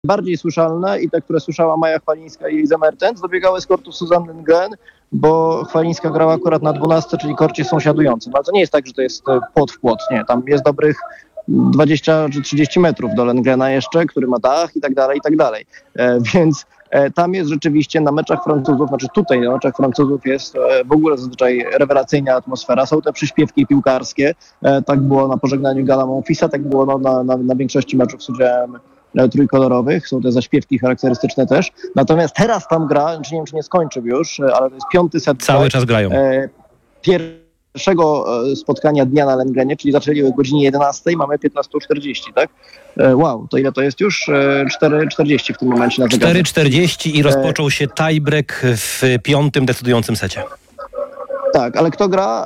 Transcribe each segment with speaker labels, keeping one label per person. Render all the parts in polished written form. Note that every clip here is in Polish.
Speaker 1: bardziej słyszalne i te, które słyszała Maja Chwalińska i Eliza Mertens, dobiegały z kortu Suzanny Glen, bo Chwalińska grała akurat na 12, czyli korcie sąsiadującym. Ale to nie jest tak, że to jest płot w płot, nie. Tam jest dobrych 20 czy 30 metrów do Lenglena jeszcze, który ma dach i tak dalej. Więc tam jest rzeczywiście na meczach Francuzów, znaczy tutaj na meczach Francuzów jest w ogóle zazwyczaj rewelacyjna atmosfera. Są te przyśpiewki piłkarskie. Tak było na pożegnaniu Gala Monfilsa, tak było na większości meczów z udziałem trójkolorowych. Są te zaśpiewki charakterystyczne też. Natomiast teraz tam gra, nie wiem czy nie skończył już, ale to jest 5. set.
Speaker 2: Cały czas grają.
Speaker 1: Pierwszego spotkania dnia na Lenglenie, czyli zaczęli o godzinie 11, mamy 15:40, tak? Wow, to ile to jest już? 4:40 w tym momencie na zegarze.
Speaker 2: 4:40 i rozpoczął się tiebreak w 5. decydującym secie.
Speaker 1: Tak, ale kto gra?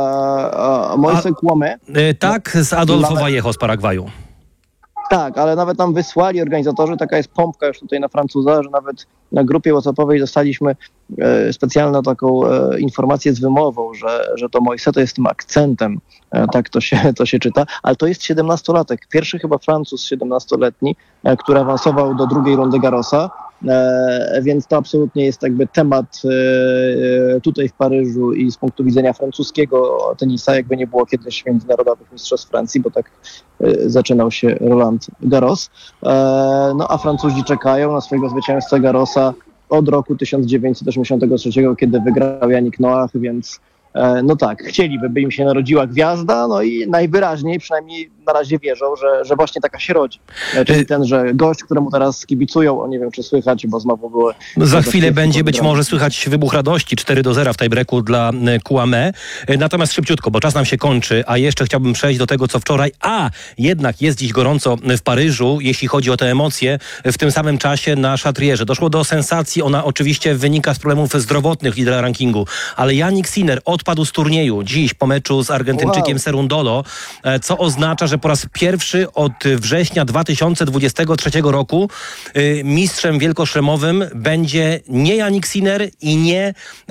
Speaker 1: Moise Kouamé?
Speaker 2: Tak, z Adolfo Vallejo z Paragwaju.
Speaker 1: Tak, ale nawet nam wysłali organizatorzy, taka jest pompka już tutaj na Francuza, że nawet na grupie WhatsAppowej dostaliśmy specjalną taką informację z wymową, że to Moise to jest tym akcentem, tak to się czyta, ale to jest 17-latek, pierwszy chyba Francuz 17-letni, który awansował do drugiej rundy Garrosa. Więc to absolutnie jest jakby temat tutaj w Paryżu i z punktu widzenia francuskiego tenisa, jakby nie było kiedyś międzynarodowych mistrzostw Francji, bo tak zaczynał się Roland Garros. No a Francuzi czekają na swojego zwycięzcę Garrosa od roku 1983, kiedy wygrał Yannick Noah, więc no tak, chcieliby, by im się narodziła gwiazda, no i najwyraźniej, przynajmniej na razie wierzą, że właśnie taka się rodzi. Czyli ten, że gość, któremu teraz kibicują, nie wiem czy słychać, bo znowu były...
Speaker 2: Za chwilę będzie być może słychać wybuch radości, 4-0 w tiebreaku dla Kouamé. Natomiast szybciutko, bo czas nam się kończy, a jeszcze chciałbym przejść do tego, co wczoraj, jednak jest dziś gorąco w Paryżu, jeśli chodzi o te emocje, w tym samym czasie na Chatrierze. Doszło do sensacji, ona oczywiście wynika z problemów zdrowotnych lidera rankingu, ale Jannik Sinner odpadł z turnieju dziś po meczu z Argentyńczykiem Cerundolo, co oznacza, że po raz pierwszy od września 2023 roku mistrzem wielkoszlemowym będzie nie Jannik Sinner i nie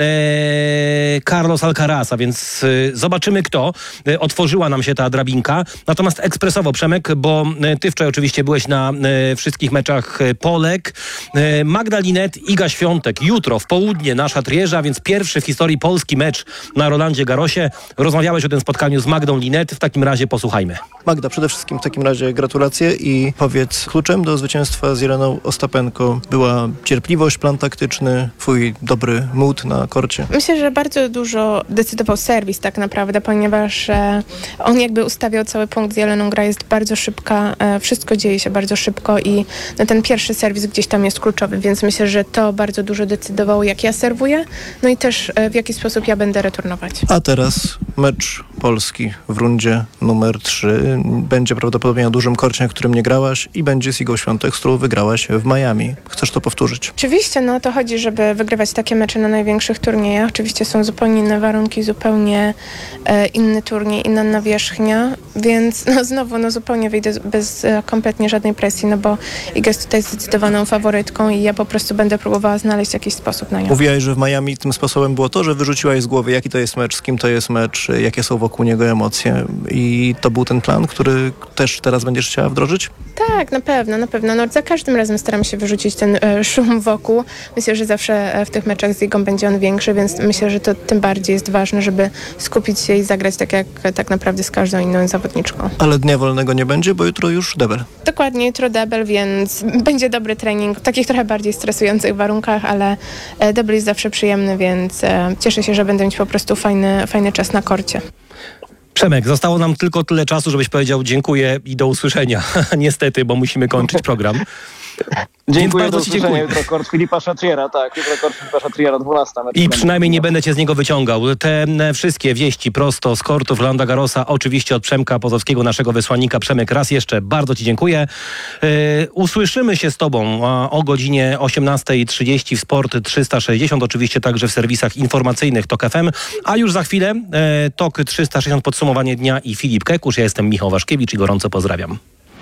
Speaker 2: Carlos Alcaraz, a więc zobaczymy kto. Otworzyła nam się ta drabinka. Natomiast ekspresowo, Przemek, bo ty wczoraj oczywiście byłeś na wszystkich meczach Polek. Magda Linette, Iga Świątek. Jutro w południe na Chatrierze, a więc pierwszy w historii polski mecz na Rolandzie Garrosie. Rozmawiałeś o tym spotkaniu z Magdą Linette. W takim razie posłuchajmy.
Speaker 3: Magda, przede wszystkim w takim razie gratulacje i powiedz, kluczem do zwycięstwa z Ireną Ostapenko była cierpliwość, plan taktyczny, twój dobry mood na korcie?
Speaker 4: Myślę, że bardzo dużo decydował serwis tak naprawdę, ponieważ on jakby ustawiał cały punkt z Jeleną. Gra jest bardzo szybka, wszystko dzieje się bardzo szybko i ten pierwszy serwis gdzieś tam jest kluczowy, więc myślę, że to bardzo dużo decydowało, jak ja serwuję, no i też w jaki sposób ja będę returnować.
Speaker 3: A teraz mecz Polski w rundzie numer 3. Będzie prawdopodobnie na dużym korcie, na którym nie grałaś i będzie z Igą Świątek, z którą wygrałaś w Miami. Chcesz to powtórzyć? Oczywiście,
Speaker 4: no to chodzi, żeby wygrywać takie mecze na największych turniejach. Oczywiście są zupełnie inne warunki, zupełnie inny turniej, inna nawierzchnia, więc znowu zupełnie wyjdę bez kompletnie żadnej presji, no bo Iga jest tutaj zdecydowaną faworytką i ja po prostu będę próbowała znaleźć jakiś sposób na nią.
Speaker 3: Mówiłaś, że w Miami tym sposobem było to, że wyrzuciłaś z głowy, jaki to jest mecz, z kim to jest mecz, jakie są wokół niego emocje i to był ten plan, który też teraz będziesz chciała wdrożyć?
Speaker 4: Tak, na pewno. No, za każdym razem staram się wyrzucić ten szum wokół. Myślę, że zawsze w tych meczach z Igą będzie on większy, więc myślę, że to tym bardziej jest ważne, żeby skupić się i zagrać tak jak tak naprawdę z każdą inną zawodniczką.
Speaker 3: Ale dnia wolnego nie będzie, bo jutro już debel.
Speaker 4: Dokładnie, jutro debel, więc będzie dobry trening w takich trochę bardziej stresujących warunkach, ale debel jest zawsze przyjemny, więc cieszę się, że będę mieć po prostu fajny czas na korcie.
Speaker 2: Przemek, zostało nam tylko tyle czasu, żebyś powiedział dziękuję i do usłyszenia. Niestety, bo musimy kończyć program.
Speaker 1: Dziękuję, do usłyszenia. Jutro kort Filipa Chatriera, tak. Jutro kort Filipa Chatriera, 12.
Speaker 2: I przynajmniej nie będę cię z niego wyciągał. Te wszystkie wieści prosto z kortów Rolanda Garrosa, oczywiście od Przemka Pozowskiego, naszego wysłannika. Przemek, raz jeszcze bardzo ci dziękuję. Usłyszymy się z tobą o godzinie 18:30 w Sport 360, oczywiście także w serwisach informacyjnych TOK FM, a już za chwilę TOK 360 podsumowanie dnia i Filip Kekusz. Ja jestem Michał Waszkiewicz i gorąco pozdrawiam.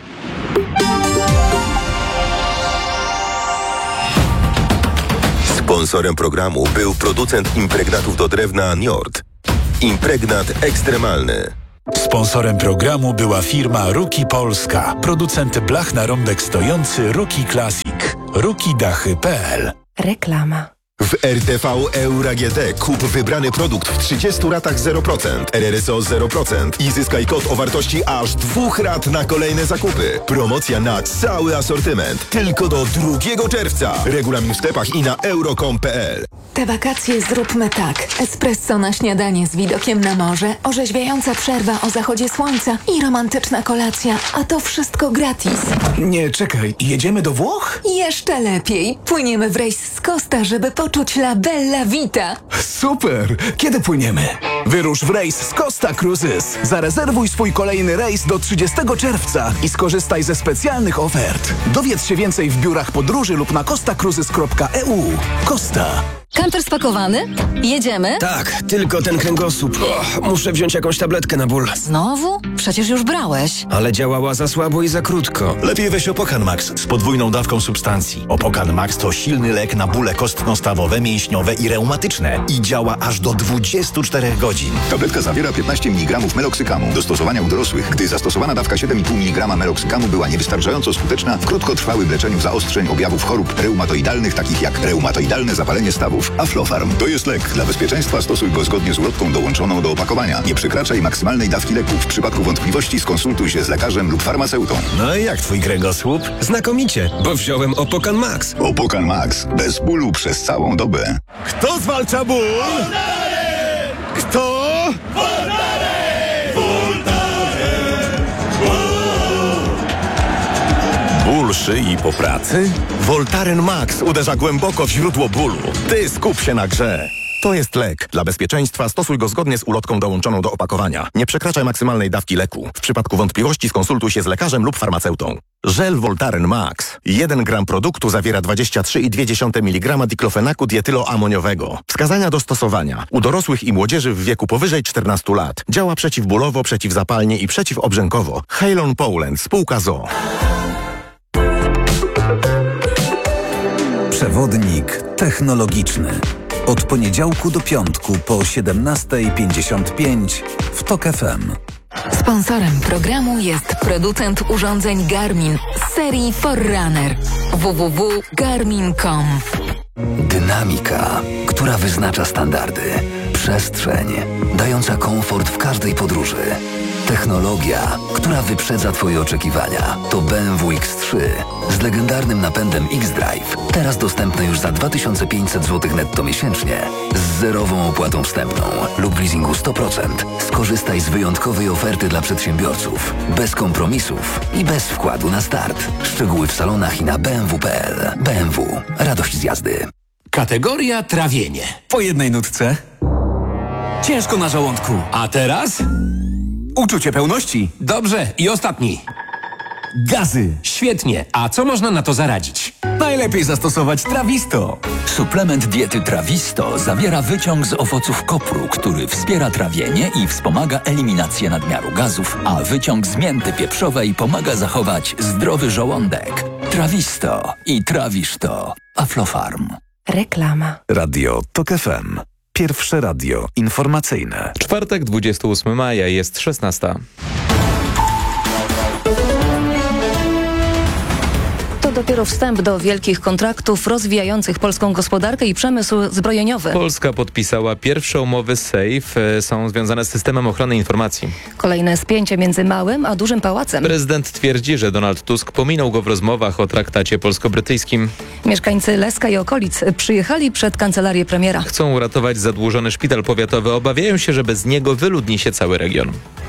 Speaker 5: Sponsorem programu był producent impregnatów do drewna Njord. Impregnat ekstremalny. Sponsorem programu była firma Ruki Polska, producent blach na rąbek stojący Ruki Classic. rukidachy.pl.
Speaker 6: Reklama.
Speaker 7: W RTV Euro AGD kup wybrany produkt w 30 ratach 0%, RRSO 0% i zyskaj kod o wartości aż 2 rat na kolejne zakupy. Promocja na cały asortyment. Tylko do 2 czerwca. Regulamin w sklepach i na euro.com.pl.
Speaker 6: Te wakacje zróbmy tak. Espresso na śniadanie z widokiem na morze, orzeźwiająca przerwa o zachodzie słońca i romantyczna kolacja. A to wszystko gratis.
Speaker 8: Nie, czekaj. Jedziemy do Włoch?
Speaker 6: Jeszcze lepiej. Płyniemy w rejs z Costa, żeby poczuć la bella vita.
Speaker 8: Super! Kiedy płyniemy? Wyrusz w rejs z Costa Cruises. Zarezerwuj swój kolejny rejs do 30 czerwca i skorzystaj ze specjalnych ofert. Dowiedz się więcej w biurach podróży lub na costacruises.eu. Costa.
Speaker 9: Kamper spakowany? Jedziemy?
Speaker 10: Tak, tylko ten kręgosłup. Muszę wziąć jakąś tabletkę na ból.
Speaker 9: Znowu? Przecież już brałeś.
Speaker 10: Ale działała za słabo i za krótko.
Speaker 11: Lepiej weź Opokan Max z podwójną dawką substancji. Opokan Max to silny lek na bóle kostno-stawowe, mięśniowe i reumatyczne. I działa aż do 24 godzin.
Speaker 12: Tabletka zawiera 15 mg meloksykamu. Do stosowania u dorosłych, gdy zastosowana dawka 7,5 mg meloksykamu była niewystarczająco skuteczna w krótkotrwałym leczeniu zaostrzeń objawów chorób reumatoidalnych, takich jak reumatoidalne zapalenie stawów. Aflofarm to jest lek. Dla bezpieczeństwa stosuj go zgodnie z ulotką dołączoną do opakowania. Nie przekraczaj maksymalnej dawki leku. W przypadku wątpliwości skonsultuj się z lekarzem lub farmaceutą.
Speaker 11: No i jak twój kręgosłup?
Speaker 10: Znakomicie, bo wziąłem Opokan Max.
Speaker 12: Opokan Max. Bez bólu przez całą dobę.
Speaker 7: Kto zwalcza ból? Kto?
Speaker 11: Ból szyi po pracy? Voltaren Max uderza głęboko w źródło bólu. Ty skup się na grze. To jest lek. Dla bezpieczeństwa stosuj go zgodnie z ulotką dołączoną do opakowania. Nie przekraczaj maksymalnej dawki leku. W przypadku wątpliwości skonsultuj się z lekarzem lub farmaceutą. Żel Voltaren Max. 1 gram produktu zawiera 23,2 mg diklofenaku dietyloamoniowego. Wskazania do stosowania. U dorosłych i młodzieży w wieku powyżej 14 lat. Działa przeciwbólowo, przeciwzapalnie i przeciwobrzękowo. Halon Poland. Spółka ZOO.
Speaker 13: Przewodnik technologiczny. Od poniedziałku do piątku po 17:55 w TOK FM.
Speaker 6: Sponsorem programu jest producent urządzeń Garmin z serii Forerunner. www.garmin.com.
Speaker 13: Dynamika, która wyznacza standardy. Przestrzeń, dająca komfort w każdej podróży. Technologia, która wyprzedza Twoje oczekiwania. To BMW X3 z legendarnym napędem X-Drive. Teraz dostępne już za 2500 zł netto miesięcznie. Z zerową opłatą wstępną lub w leasingu 100%. Skorzystaj z wyjątkowej oferty dla przedsiębiorców. Bez kompromisów i bez wkładu na start. Szczegóły w salonach i na bmw.pl. BMW. Radość z jazdy.
Speaker 14: Kategoria trawienie. Po jednej nutce. Ciężko na żołądku. A teraz? Uczucie pełności. Dobrze. I ostatni. Gazy. Świetnie. A co można na to zaradzić? Najlepiej zastosować Trawisto.
Speaker 15: Suplement diety Trawisto zawiera wyciąg z owoców kopru, który wspiera trawienie i wspomaga eliminację nadmiaru gazów, a wyciąg z mięty pieprzowej pomaga zachować zdrowy żołądek. Trawisto i trawisz to. Aflofarm.
Speaker 6: Reklama.
Speaker 13: Radio TOK FM. Pierwsze radio informacyjne.
Speaker 16: Czwartek, 28 maja, jest 16.
Speaker 9: To dopiero wstęp do wielkich kontraktów rozwijających polską gospodarkę i przemysł zbrojeniowy.
Speaker 16: Polska podpisała pierwsze umowy z SAFE, są związane z systemem ochrony informacji.
Speaker 9: Kolejne spięcie między małym a dużym pałacem.
Speaker 16: Prezydent twierdzi, że Donald Tusk pominął go w rozmowach o traktacie polsko-brytyjskim.
Speaker 9: Mieszkańcy Leska i okolic przyjechali przed kancelarię premiera.
Speaker 16: Chcą uratować zadłużony szpital powiatowy. Obawiają się, że bez niego wyludni się cały region.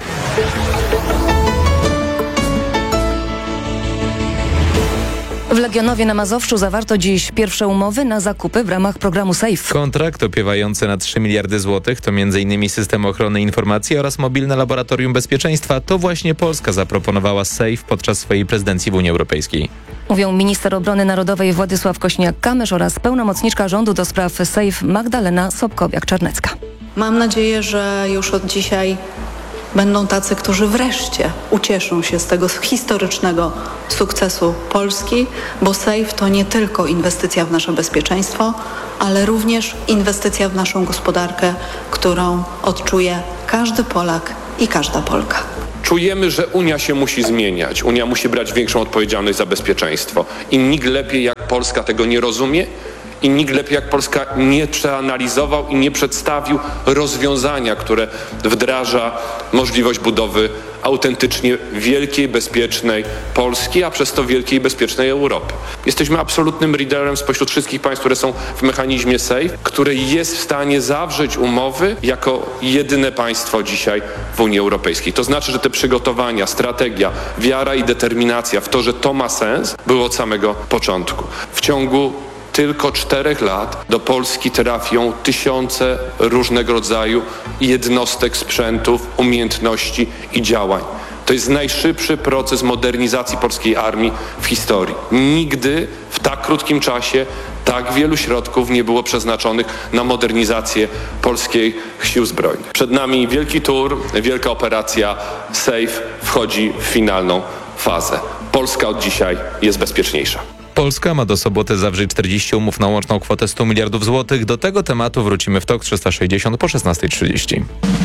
Speaker 9: W Legionowie na Mazowszu zawarto dziś pierwsze umowy na zakupy w ramach programu SAFE.
Speaker 16: Kontrakt opiewający na 3 miliardy złotych to m.in. system ochrony informacji oraz mobilne laboratorium bezpieczeństwa. To właśnie Polska zaproponowała SAFE podczas swojej prezydencji w Unii Europejskiej.
Speaker 9: Mówią minister obrony narodowej Władysław Kośniak-Kamysz oraz pełnomocniczka rządu do spraw SAFE Magdalena Sobkowiak-Czarnecka.
Speaker 17: Mam nadzieję, że już od dzisiaj będą tacy, którzy wreszcie ucieszą się z tego historycznego sukcesu Polski, bo SAFE to nie tylko inwestycja w nasze bezpieczeństwo, ale również inwestycja w naszą gospodarkę, którą odczuje każdy Polak i każda Polka.
Speaker 18: Czujemy, że Unia się musi zmieniać. Unia musi brać większą odpowiedzialność za bezpieczeństwo. I nikt lepiej jak Polska tego nie rozumie i nikt lepiej jak Polska nie przeanalizował i nie przedstawił rozwiązania, które wdraża możliwość budowy autentycznie wielkiej, bezpiecznej Polski, a przez to wielkiej, bezpiecznej Europy. Jesteśmy absolutnym liderem spośród wszystkich państw, które są w mechanizmie SAFE, które jest w stanie zawrzeć umowy jako jedyne państwo dzisiaj w Unii Europejskiej. To znaczy, że te przygotowania, strategia, wiara i determinacja w to, że to ma sens, było od samego początku. W ciągu tylko 4 lat do Polski trafią tysiące różnego rodzaju jednostek, sprzętów, umiejętności i działań. To jest najszybszy proces modernizacji polskiej armii w historii. Nigdy w tak krótkim czasie tak wielu środków nie było przeznaczonych na modernizację polskich sił zbrojnych. Przed nami wielki tour, wielka operacja SAFE wchodzi w finalną fazę. Polska od dzisiaj jest bezpieczniejsza.
Speaker 16: Polska ma do soboty zawrzeć 40 umów na łączną kwotę 100 miliardów złotych. Do tego tematu wrócimy w TOK 360 po 16:30.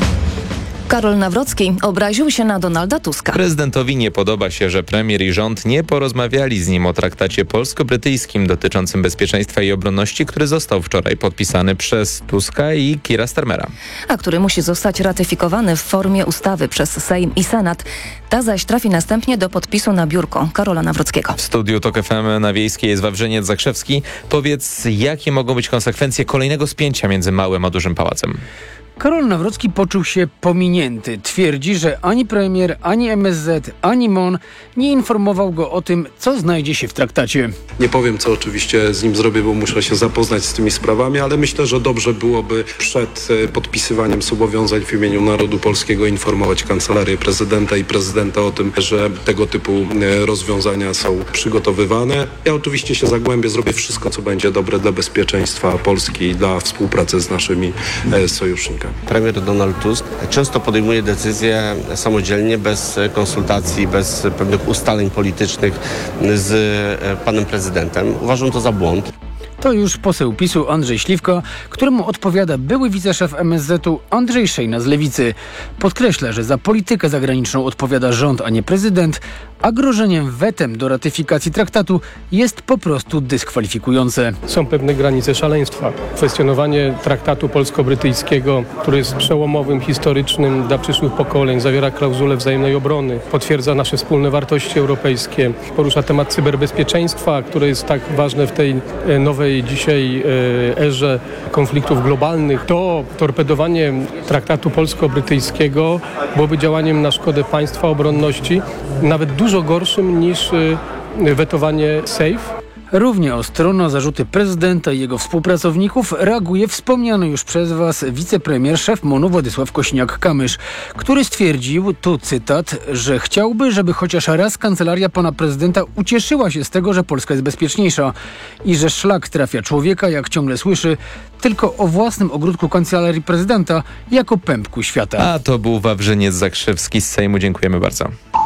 Speaker 9: Karol Nawrocki obraził się na Donalda Tuska.
Speaker 16: Prezydentowi nie podoba się, że premier i rząd nie porozmawiali z nim o traktacie polsko-brytyjskim dotyczącym bezpieczeństwa i obronności, który został wczoraj podpisany przez Tuska i Keira Starmera.
Speaker 9: A który musi zostać ratyfikowany w formie ustawy przez Sejm i Senat. Ta zaś trafi następnie do podpisu na biurko Karola Nawrockiego.
Speaker 16: W studiu TOK FM na Wiejskiej jest Wawrzyniec Zakrzewski. Powiedz, jakie mogą być konsekwencje kolejnego spięcia między Małym a Dużym Pałacem?
Speaker 19: Karol Nawrocki poczuł się pominięty. Twierdzi, że ani premier, ani MSZ, ani MON nie informował go o tym, co znajdzie się w traktacie.
Speaker 20: Nie powiem, co oczywiście z nim zrobię, bo muszę się zapoznać z tymi sprawami, ale myślę, że dobrze byłoby przed podpisywaniem zobowiązań w imieniu narodu polskiego informować Kancelarię Prezydenta i prezydenta o tym, że tego typu rozwiązania są przygotowywane. Ja oczywiście się zagłębię, zrobię wszystko, co będzie dobre dla bezpieczeństwa Polski i dla współpracy z naszymi sojusznikami.
Speaker 21: Premier Donald Tusk często podejmuje decyzje samodzielnie, bez konsultacji, bez pewnych ustaleń politycznych z panem prezydentem. Uważam to za błąd.
Speaker 19: To już poseł PiS-u Andrzej Śliwka, któremu odpowiada były wiceszef MSZ-u Andrzej Szejna z Lewicy. Podkreśla, że za politykę zagraniczną odpowiada rząd, a nie prezydent, a grożeniem wetem do ratyfikacji traktatu jest po prostu dyskwalifikujące.
Speaker 22: Są pewne granice szaleństwa. Kwestionowanie traktatu polsko-brytyjskiego, który jest przełomowym, historycznym dla przyszłych pokoleń, zawiera klauzulę wzajemnej obrony, potwierdza nasze wspólne wartości europejskie, porusza temat cyberbezpieczeństwa, które jest tak ważne w tej nowej dzisiaj erze konfliktów globalnych. To torpedowanie traktatu polsko-brytyjskiego byłoby działaniem na szkodę państwa, obronności, nawet dużo gorszym niż wetowanie SAFE.
Speaker 19: Równie ostro na zarzuty prezydenta i jego współpracowników reaguje wspomniany już przez Was wicepremier, szef MON-u Władysław Kosiniak-Kamysz, który stwierdził, tu cytat, że chciałby, żeby chociaż raz kancelaria pana prezydenta ucieszyła się z tego, że Polska jest bezpieczniejsza i że szlak trafia człowieka, jak ciągle słyszy, tylko o własnym ogródku kancelarii prezydenta jako pępku świata.
Speaker 16: A to był Wawrzyniec Zakrzewski z Sejmu. Dziękujemy bardzo.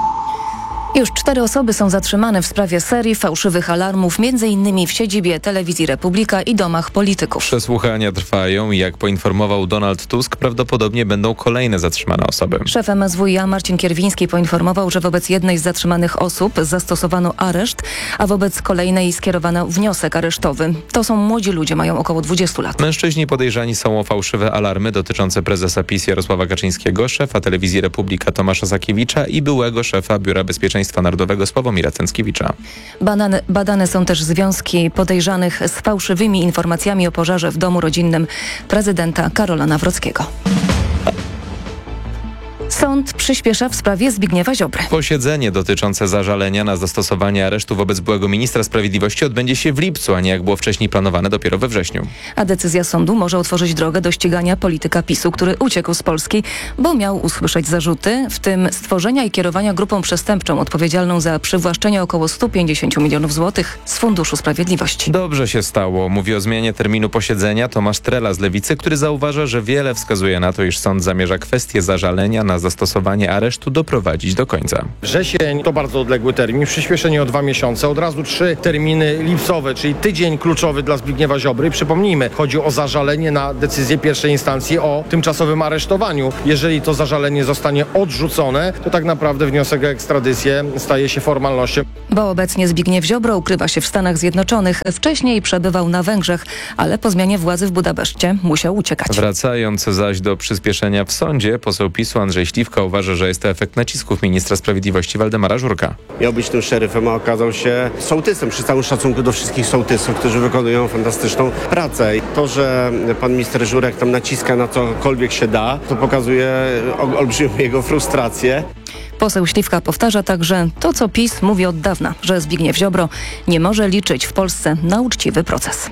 Speaker 9: Już 4 osoby są zatrzymane w sprawie serii fałszywych alarmów, m.in. w siedzibie Telewizji Republika i domach polityków.
Speaker 16: Przesłuchania trwają i jak poinformował Donald Tusk, prawdopodobnie będą kolejne zatrzymane osoby.
Speaker 9: Szef MSWiA Marcin Kierwiński poinformował, że wobec jednej z zatrzymanych osób zastosowano areszt, a wobec kolejnej skierowano wniosek aresztowy. To są młodzi ludzie, mają około 20 lat.
Speaker 16: Mężczyźni podejrzani są o fałszywe alarmy dotyczące prezesa PiS Jarosława Kaczyńskiego, szefa Telewizji Republika Tomasza Sakiewicza i byłego szefa Biura Bezpieczeństwa Narodowego Sławomira Cęckiewicza.
Speaker 9: Badane są też związki podejrzanych z fałszywymi informacjami o pożarze w domu rodzinnym prezydenta Karola Nawrockiego. Sąd przyspiesza w sprawie Zbigniewa Ziobry.
Speaker 16: Posiedzenie dotyczące zażalenia na zastosowanie aresztu wobec byłego ministra sprawiedliwości odbędzie się w lipcu, a nie jak było wcześniej planowane dopiero we wrześniu.
Speaker 9: A decyzja sądu może otworzyć drogę do ścigania polityka PiS-u, który uciekł z Polski, bo miał usłyszeć zarzuty, w tym stworzenia i kierowania grupą przestępczą odpowiedzialną za przywłaszczenie około 150 milionów złotych z Funduszu Sprawiedliwości.
Speaker 16: Dobrze się stało. Mówi o zmianie terminu posiedzenia Tomasz Trela z Lewicy, który zauważa, że wiele wskazuje na to, iż sąd zamierza kwestię zażalenia na zastosowanie trwanie aresztu doprowadzić do końca.
Speaker 3: Wrzesień to bardzo odległy termin, przyspieszenie o 2 miesiące, od razu 3 terminy lipcowe, czyli tydzień kluczowy dla Zbigniewa Ziobry. Przypomnijmy, chodzi o zażalenie na decyzję pierwszej instancji o tymczasowym aresztowaniu. Jeżeli to zażalenie zostanie odrzucone, to tak naprawdę wniosek o ekstradycję staje się formalnością.
Speaker 9: Bo obecnie Zbigniew Ziobro ukrywa się w Stanach Zjednoczonych. Wcześniej przebywał na Węgrzech, ale po zmianie władzy w Budapeszcie musiał uciekać.
Speaker 16: Wracając zaś do przyspieszenia w sądzie, poseł PiS-u Andrzej Śliwka uważa, że jest to efekt nacisków ministra sprawiedliwości Waldemara Żurka.
Speaker 21: Miał być tym szeryfem, a okazał się sołtysem, przy całym szacunku do wszystkich sołtysów, którzy wykonują fantastyczną pracę. I to, że pan minister Żurek tam naciska na cokolwiek się da, to pokazuje olbrzymią jego frustrację.
Speaker 9: Poseł Śliwka powtarza także to, co PiS mówi od dawna, że Zbigniew Ziobro nie może liczyć w Polsce na uczciwy proces.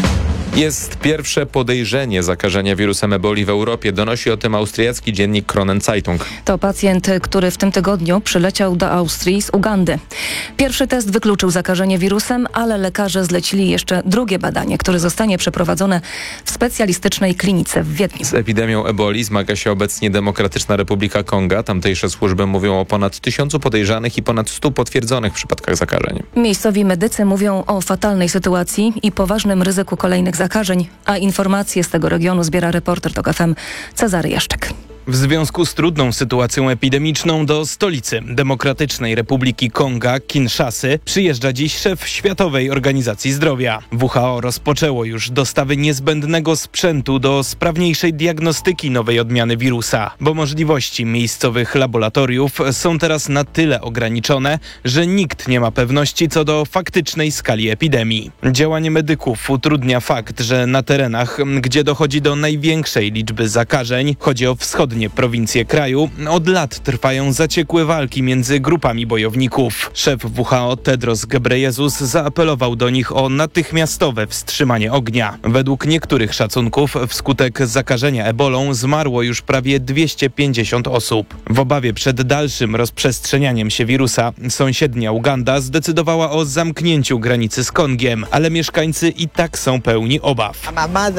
Speaker 16: Jest pierwsze podejrzenie zakażenia wirusem eboli w Europie. Donosi o tym austriacki dziennik Kronen Zeitung.
Speaker 9: To pacjent, który w tym tygodniu przyleciał do Austrii z Ugandy. Pierwszy test wykluczył zakażenie wirusem, ale lekarze zlecili jeszcze drugie badanie, które zostanie przeprowadzone w specjalistycznej klinice w Wiedniu.
Speaker 16: Z epidemią eboli zmaga się obecnie Demokratyczna Republika Konga. Tamtejsze służby mówią o ponad 1000 podejrzanych i ponad 100 potwierdzonych przypadkach zakażeń.
Speaker 9: Miejscowi medycy mówią o fatalnej sytuacji i poważnym ryzyku kolejnych zakażeń, a informacje z tego regionu zbiera reporter TOK FM Cezary Jaszczek.
Speaker 4: W związku z trudną sytuacją epidemiczną do stolicy Demokratycznej Republiki Konga, Kinszasy, przyjeżdża dziś szef Światowej Organizacji Zdrowia. WHO rozpoczęło już dostawy niezbędnego sprzętu do sprawniejszej diagnostyki nowej odmiany wirusa, bo możliwości miejscowych laboratoriów są teraz na tyle ograniczone, że nikt nie ma pewności co do faktycznej skali epidemii. Działanie medyków utrudnia fakt, że na terenach, gdzie dochodzi do największej liczby zakażeń, chodzi o wschodnie prowincje kraju, od lat trwają zaciekłe walki między grupami bojowników. Szef WHO Tedros Ghebreyesus zaapelował do nich o natychmiastowe wstrzymanie ognia. Według niektórych szacunków wskutek zakażenia ebolą zmarło już prawie 250 osób. W obawie przed dalszym rozprzestrzenianiem się wirusa sąsiednia Uganda zdecydowała o zamknięciu granicy z Kongiem, ale mieszkańcy i tak są pełni obaw.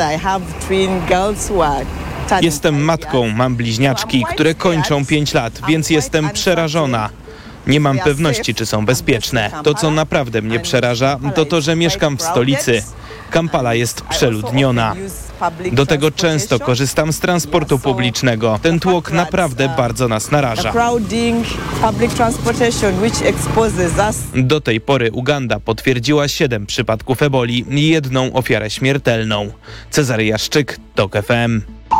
Speaker 4: Jestem matką, mam bliźniaczki, które kończą 5 lat, więc jestem przerażona. Nie mam pewności, czy są bezpieczne. To, co naprawdę mnie przeraża, to to, że mieszkam w stolicy. Kampala jest przeludniona. Do tego często korzystam z transportu publicznego. Ten tłok naprawdę bardzo nas naraża. Do tej pory Uganda potwierdziła 7 przypadków eboli i 1 ofiarę śmiertelną. Cezary Jaszczyk, TOK FM.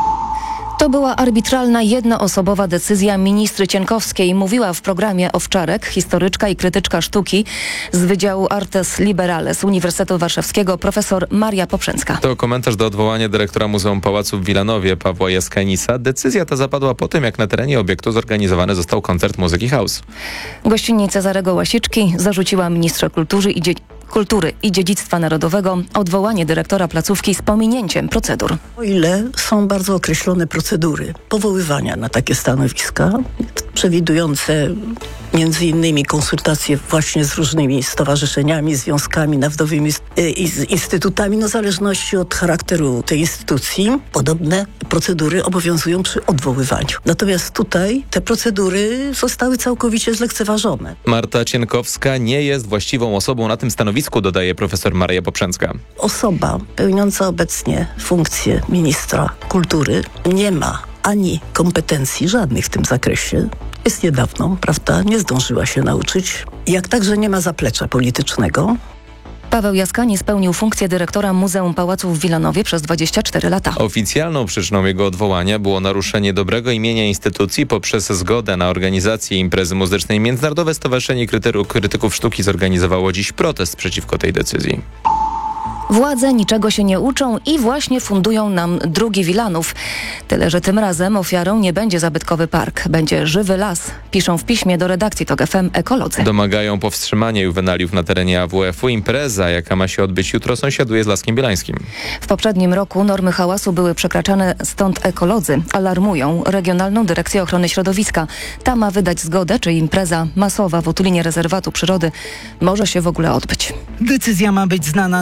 Speaker 9: To była arbitralna, jednoosobowa decyzja ministry Cienkowskiej, mówiła w programie Owczarek historyczka i krytyczka sztuki z Wydziału Artes Liberales Uniwersytetu Warszawskiego profesor Maria Poprzęcka.
Speaker 16: To komentarz do odwołania dyrektora Muzeum Pałacu w Wilanowie Pawła Jaskanisa. Decyzja ta zapadła po tym, jak na terenie obiektu zorganizowany został koncert muzyki house.
Speaker 9: Gościni Cezarego Łasiczki zarzuciła ministrze Kultury i Dziedzictwa Narodowego odwołanie dyrektora placówki z pominięciem procedur.
Speaker 23: O ile są bardzo określone procedury powoływania na takie stanowiska, przewidujące między innymi konsultacje właśnie z różnymi stowarzyszeniami, związkami narodowymi i z instytutami, w zależności od charakteru tej instytucji, podobne procedury obowiązują przy odwoływaniu. Natomiast tutaj te procedury zostały całkowicie zlekceważone.
Speaker 16: Marta Cienkowska nie jest właściwą osobą na tym stanowisku, dodaje profesor Maria Poprzęcka.
Speaker 23: Osoba pełniąca obecnie funkcję ministra kultury nie ma ani kompetencji żadnych w tym zakresie. Jest niedawno, prawda, nie zdążyła się nauczyć, jak także nie ma zaplecza politycznego.
Speaker 9: Paweł Jaskani spełnił funkcję dyrektora Muzeum Pałacu w Wilanowie przez 24 lata.
Speaker 16: Oficjalną przyczyną jego odwołania było naruszenie dobrego imienia instytucji poprzez zgodę na organizację imprezy muzycznej. Międzynarodowe Stowarzyszenie Krytyków Sztuki zorganizowało dziś protest przeciwko tej decyzji.
Speaker 9: Władze niczego się nie uczą i właśnie fundują nam drugi Wilanów. Tyle, że tym razem ofiarą nie będzie zabytkowy park, będzie żywy las, piszą w piśmie do redakcji TOK FM ekolodzy.
Speaker 16: Domagają powstrzymania juwenaliów na terenie AWF-u. Impreza, jaka ma się odbyć jutro, sąsiaduje z Laskiem Bielańskim.
Speaker 9: W poprzednim roku normy hałasu były przekraczane, stąd ekolodzy alarmują Regionalną Dyrekcję Ochrony Środowiska. Ta ma wydać zgodę, czy impreza masowa w otulinie rezerwatu przyrody może się w ogóle odbyć.
Speaker 24: Decyzja ma być znana dopiero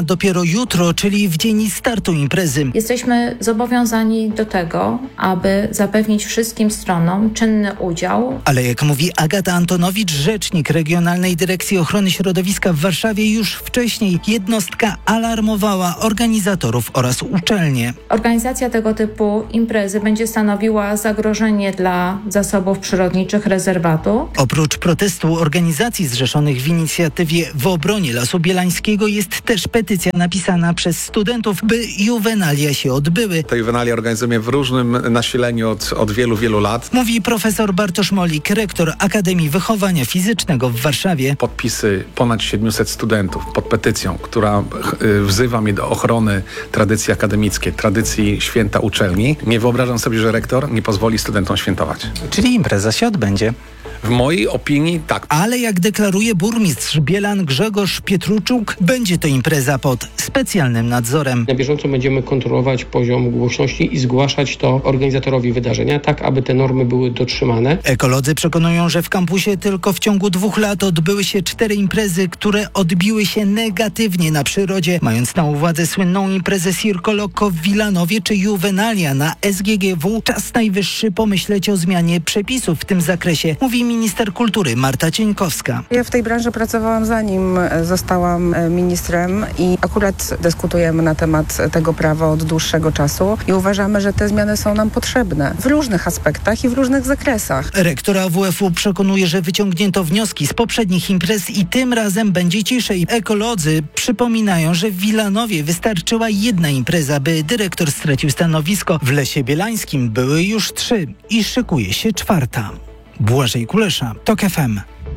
Speaker 1: jutro, czyli w dzień startu imprezy.
Speaker 2: Jesteśmy zobowiązani do tego, aby zapewnić wszystkim stronom czynny udział.
Speaker 1: Ale jak mówi Agata Antonowicz, rzecznik Regionalnej Dyrekcji Ochrony Środowiska w Warszawie, już wcześniej jednostka alarmowała organizatorów oraz uczelnie.
Speaker 2: Organizacja tego typu imprezy będzie stanowiła zagrożenie dla zasobów przyrodniczych rezerwatu.
Speaker 1: Oprócz protestu organizacji zrzeszonych w inicjatywie W obronie Lasu Bielańskiego jest też petycja napisana przez studentów, by juwenalia się odbyły.
Speaker 5: Te juwenalia organizujemy w różnym nasileniu od wielu, wielu lat.
Speaker 1: Mówi profesor Bartosz Molik, rektor Akademii Wychowania Fizycznego w Warszawie.
Speaker 5: Podpisy ponad 700 studentów pod petycją, która wzywa mnie do ochrony tradycji akademickiej, tradycji święta uczelni. Nie wyobrażam sobie, że rektor nie pozwoli studentom świętować.
Speaker 1: Czyli impreza się odbędzie.
Speaker 5: W mojej opinii tak.
Speaker 1: Ale jak deklaruje burmistrz Bielan Grzegorz Pietruczuk, będzie to impreza pod specjalnym nadzorem.
Speaker 24: Na bieżąco będziemy kontrolować poziom głośności i zgłaszać to organizatorowi wydarzenia, tak aby te normy były dotrzymane.
Speaker 1: Ekolodzy przekonują, że w kampusie tylko w ciągu 2 lat odbyły się 4 imprezy, które odbiły się negatywnie na przyrodzie, mając na uwadze słynną imprezę Circo Loco w Wilanowie czy Juwenalia na SGGW. Czas najwyższy pomyśleć o zmianie przepisów w tym zakresie, mówi minister kultury Marta Cieńkowska.
Speaker 25: Ja w tej branży pracowałam zanim zostałam ministrem i akurat dyskutujemy na temat tego prawa od dłuższego czasu i uważamy, że te zmiany są nam potrzebne w różnych aspektach i w różnych zakresach.
Speaker 1: Rektor AWF-u przekonuje, że wyciągnięto wnioski z poprzednich imprez i tym razem będzie ciszej. Ekolodzy przypominają, że w Wilanowie wystarczyła 1 impreza, by dyrektor stracił stanowisko. W Lesie Bielańskim były już 3 i szykuje się 4. Błażej Kulesza, TOK FM.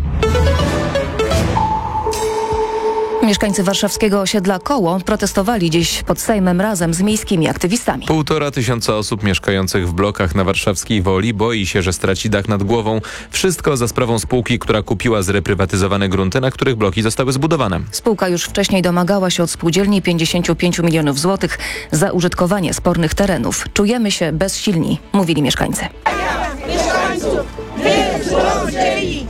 Speaker 9: Mieszkańcy warszawskiego osiedla Koło protestowali dziś pod Sejmem razem z miejskimi aktywistami.
Speaker 16: 1500 osób mieszkających w blokach na warszawskiej Woli boi się, że straci dach nad głową. Wszystko za sprawą spółki, która kupiła zreprywatyzowane grunty, na których bloki zostały zbudowane.
Speaker 9: Spółka już wcześniej domagała się od spółdzielni 55 milionów złotych za użytkowanie spornych terenów. Czujemy się bezsilni, mówili mieszkańcy.
Speaker 26: Mieszkańców, nie złodziei!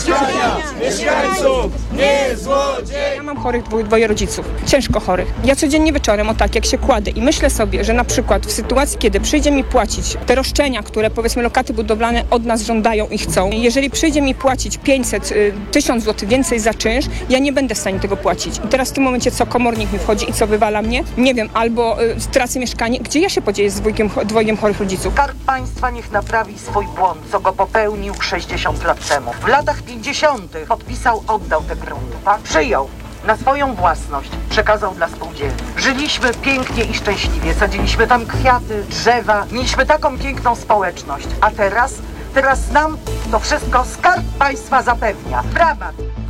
Speaker 26: Mieszkańców, nie złodziei!
Speaker 27: Ja mam chorych 2 rodziców, ciężko chorych. Ja codziennie wieczorem jak się kładę i myślę sobie, że na przykład w sytuacji, kiedy przyjdzie mi płacić te roszczenia, które powiedzmy lokaty budowlane od nas żądają i chcą, jeżeli przyjdzie mi płacić 500, 1000 zł więcej za czynsz, ja nie będę w stanie tego płacić. I teraz w tym momencie co, komornik mi wchodzi i co, wywala mnie? Nie wiem, albo stracę mieszkanie. Gdzie ja się podzieję z dwojgiem chorych rodziców?
Speaker 28: Skarb Państwa niech naprawi swój błąd, co go popełnił 60 lat temu. W latach 50. oddał te grunty, tak? Przyjął na swoją własność, przekazał dla spółdzielni. Żyliśmy pięknie i szczęśliwie, sadziliśmy tam kwiaty, drzewa, mieliśmy taką piękną społeczność. A teraz nam to wszystko Skarb Państwa zapewnia. Brawa!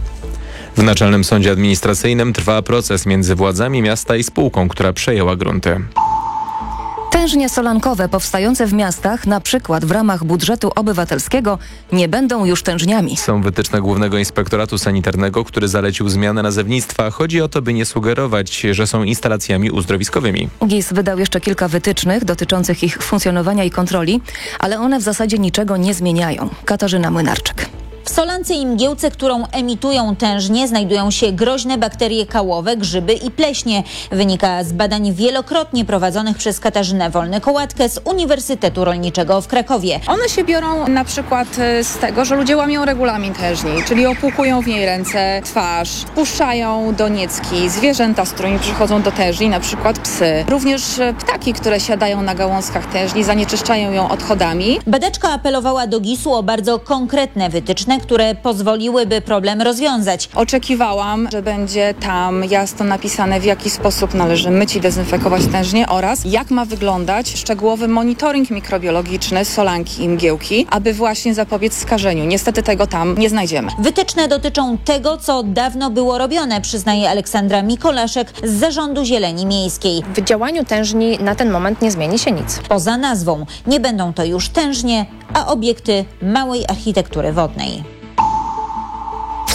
Speaker 16: W Naczelnym Sądzie Administracyjnym trwa proces między władzami miasta i spółką, która przejęła grunty.
Speaker 9: Tężnie solankowe powstające w miastach, na przykład w ramach budżetu obywatelskiego, nie będą już tężniami.
Speaker 16: Są wytyczne Głównego Inspektoratu Sanitarnego, który zalecił zmianę nazewnictwa. Chodzi o to, by nie sugerować, że są instalacjami uzdrowiskowymi.
Speaker 9: GIS wydał jeszcze kilka wytycznych dotyczących ich funkcjonowania i kontroli, ale one w zasadzie niczego nie zmieniają. Katarzyna Młynarczyk.
Speaker 29: W solance i mgiełce, którą emitują tężnie, znajdują się groźne bakterie kałowe, grzyby i pleśnie. Wynika z badań wielokrotnie prowadzonych przez Katarzynę Wolny-Kołatkę z Uniwersytetu Rolniczego w Krakowie.
Speaker 30: One się biorą na przykład z tego, że ludzie łamią regulamin tężni, czyli opłukują w niej ręce, twarz, puszczają doniecki, zwierzęta, z którymi przychodzą do tężni, na przykład psy. Również ptaki, które siadają na gałązkach tężni, zanieczyszczają ją odchodami.
Speaker 29: Badaczka apelowała do GIS-u o bardzo konkretne wytyczne, które pozwoliłyby problem rozwiązać.
Speaker 30: Oczekiwałam, że będzie tam jasno napisane, w jaki sposób należy myć i dezynfekować tężnie oraz jak ma wyglądać szczegółowy monitoring mikrobiologiczny solanki i mgiełki, aby właśnie zapobiec skażeniu. Niestety tego tam nie znajdziemy.
Speaker 29: Wytyczne dotyczą tego, co dawno było robione, przyznaje Aleksandra Mikolaszek z Zarządu Zieleni Miejskiej.
Speaker 30: W działaniu tężni na ten moment nie zmieni się nic.
Speaker 29: Poza nazwą nie będą to już tężnie, a obiekty małej architektury wodnej.
Speaker 1: W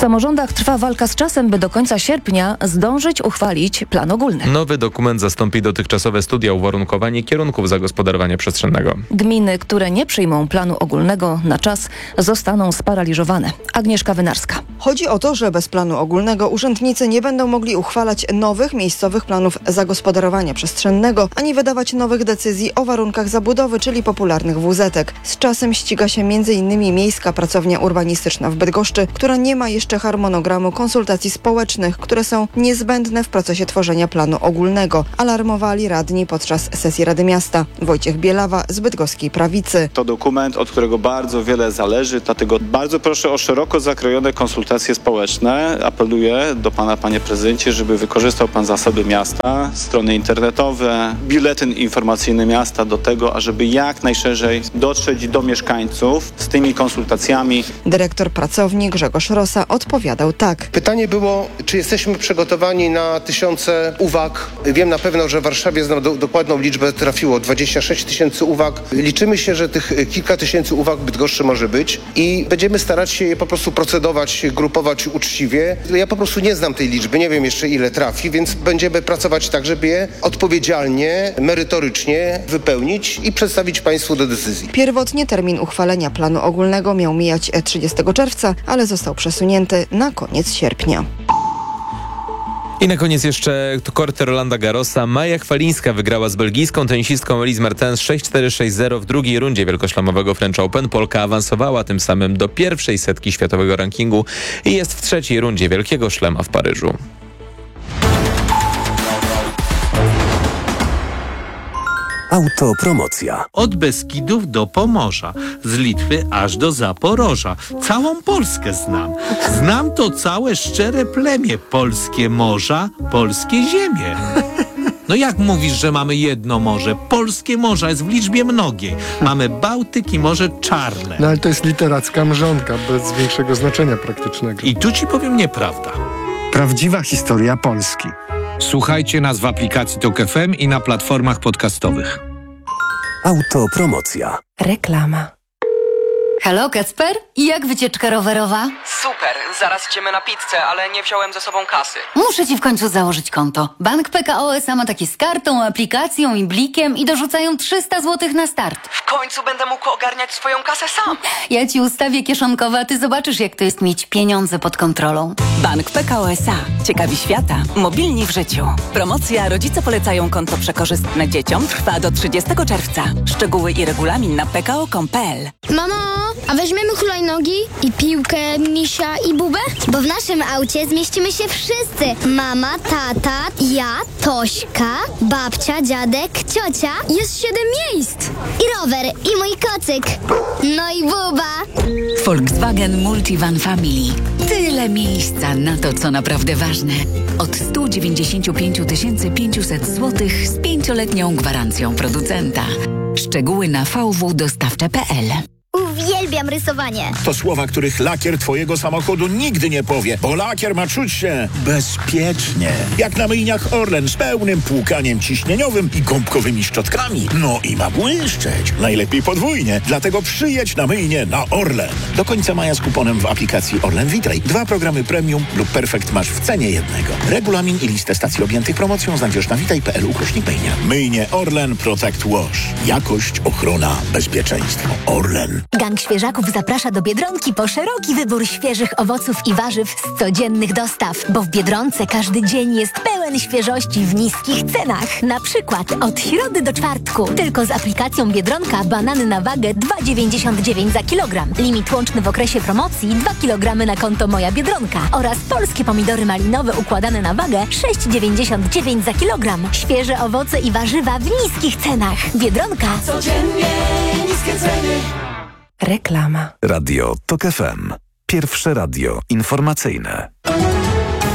Speaker 9: samorządach trwa walka z czasem, by do końca sierpnia zdążyć uchwalić plan ogólny.
Speaker 16: Nowy dokument zastąpi dotychczasowe studia uwarunkowanie kierunków zagospodarowania przestrzennego.
Speaker 9: Gminy, które nie przyjmą planu ogólnego na czas, zostaną sparaliżowane. Agnieszka Wynarska.
Speaker 6: Chodzi o to, że bez planu ogólnego urzędnicy nie będą mogli uchwalać nowych miejscowych planów zagospodarowania przestrzennego, ani wydawać nowych decyzji o warunkach zabudowy, czyli popularnych WZ-ek. Z czasem ściga się m.in. Miejska Pracownia Urbanistyczna w Bydgoszczy, która nie ma jeszcze harmonogramu konsultacji społecznych, które są niezbędne w procesie tworzenia planu ogólnego. Alarmowali radni podczas sesji Rady Miasta. Wojciech Bielawa z bydgoskiej prawicy.
Speaker 7: To dokument, od którego bardzo wiele zależy, dlatego bardzo proszę o szeroko zakrojone konsultacje społeczne. Apeluję do pana, panie prezydencie, żeby wykorzystał pan zasoby miasta, strony internetowe, biuletyn informacyjny miasta do tego, ażeby jak najszerzej dotrzeć do mieszkańców z tymi konsultacjami.
Speaker 6: Dyrektor pracowni Grzegorz Rosa odpowiadał tak.
Speaker 8: Pytanie było, czy jesteśmy przygotowani na tysiące uwag. Wiem na pewno, że w Warszawie znam dokładną liczbę, trafiło 26 tysięcy uwag. Liczymy się, że tych kilka tysięcy uwag w Bydgoszczy może być i będziemy starać się je po prostu procedować, grupować uczciwie. Ja po prostu nie znam tej liczby, nie wiem jeszcze ile trafi, więc będziemy pracować tak, żeby je odpowiedzialnie, merytorycznie wypełnić i przedstawić państwu do decyzji.
Speaker 6: Pierwotnie termin uchwalenia planu ogólnego miał mijać 30 czerwca, ale został przesunięty na koniec sierpnia.
Speaker 16: I na koniec jeszcze korty Rolanda Garrosa. Maja Chwalińska wygrała z belgijską tenisistką Elise Mertens 6-4-6-0 w drugiej rundzie wielkoszlemowego French Open. Polka awansowała tym samym do pierwszej setki światowego rankingu i jest w trzeciej rundzie Wielkiego Szlema w Paryżu.
Speaker 10: Autopromocja. Od Beskidów do Pomorza, z Litwy aż do Zaporoża. Całą Polskę znam. Znam to całe szczere plemię. Polskie morza, polskie ziemie. No jak mówisz, że mamy jedno morze? Polskie morza jest w liczbie mnogiej. Mamy Bałtyk i Morze Czarne.
Speaker 11: No ale to jest literacka mrzonka, bez większego znaczenia praktycznego.
Speaker 10: I tu ci powiem nieprawda.
Speaker 12: Prawdziwa historia Polski. Słuchajcie nas w aplikacji TOK FM i na platformach podcastowych.
Speaker 10: Autopromocja.
Speaker 13: Reklama.
Speaker 14: Halo, Kacper? Jak wycieczka rowerowa?
Speaker 15: Super, zaraz idziemy na pizzę, ale nie wziąłem ze sobą kasy.
Speaker 14: Muszę ci w końcu założyć konto. Bank PKO SA ma takie z kartą, aplikacją i blikiem i dorzucają 300 zł na start.
Speaker 15: W końcu będę mógł ogarniać swoją kasę sam.
Speaker 14: Ja ci ustawię kieszonkowe, a ty zobaczysz, jak to jest mieć pieniądze pod kontrolą.
Speaker 17: Bank PKO SA. Ciekawi świata. Mobilni w życiu. Promocja Rodzice polecają konto przekorzystne dzieciom trwa do 30 czerwca. Szczegóły i regulamin na pko.com.pl.
Speaker 31: Mamo, a weźmiemy hulajnogi i piłkę, misia i bubę? Bo w naszym aucie zmieścimy się wszyscy. Mama, tata, ja, Tośka, babcia, dziadek, ciocia. Jest 7 miejsc. I rower, i mój kocyk. No i buba.
Speaker 17: Volkswagen Multivan Family. Tyle miejsca na to, co naprawdę ważne. Od 195 500 zł z 5-letnią gwarancją producenta. Szczegóły na vwdostawcze.pl.
Speaker 31: Uwielbiam rysowanie.
Speaker 32: To słowa, których lakier twojego samochodu nigdy nie powie, bo lakier ma czuć się bezpiecznie. Jak na myjniach Orlen z pełnym płukaniem ciśnieniowym i gąbkowymi szczotkami. No i ma błyszczeć. Najlepiej podwójnie. Dlatego przyjedź na myjnię na Orlen. Do końca maja z kuponem w aplikacji Orlen Witraj. 2 programy premium lub perfekt masz w cenie jednego. Regulamin i listę stacji objętych promocją znajdziesz na witaj.pl/myjnia. Myjnie Orlen Protect Wash. Jakość, ochrona, bezpieczeństwo. Orlen.
Speaker 31: Gang Świeżaków zaprasza do Biedronki po szeroki wybór świeżych owoców i warzyw z codziennych dostaw, bo w Biedronce każdy dzień jest pełen świeżości w niskich cenach. Na przykład od środy do czwartku tylko z aplikacją Biedronka banany na wagę 2,99 za kilogram. Limit łączny w okresie promocji 2 kg na konto Moja Biedronka oraz polskie pomidory malinowe układane na wagę 6,99 za kilogram. Świeże owoce i warzywa w niskich cenach. Biedronka.
Speaker 12: Codziennie niskie ceny.
Speaker 13: Reklama.
Speaker 10: Radio TOK FM. Pierwsze radio informacyjne.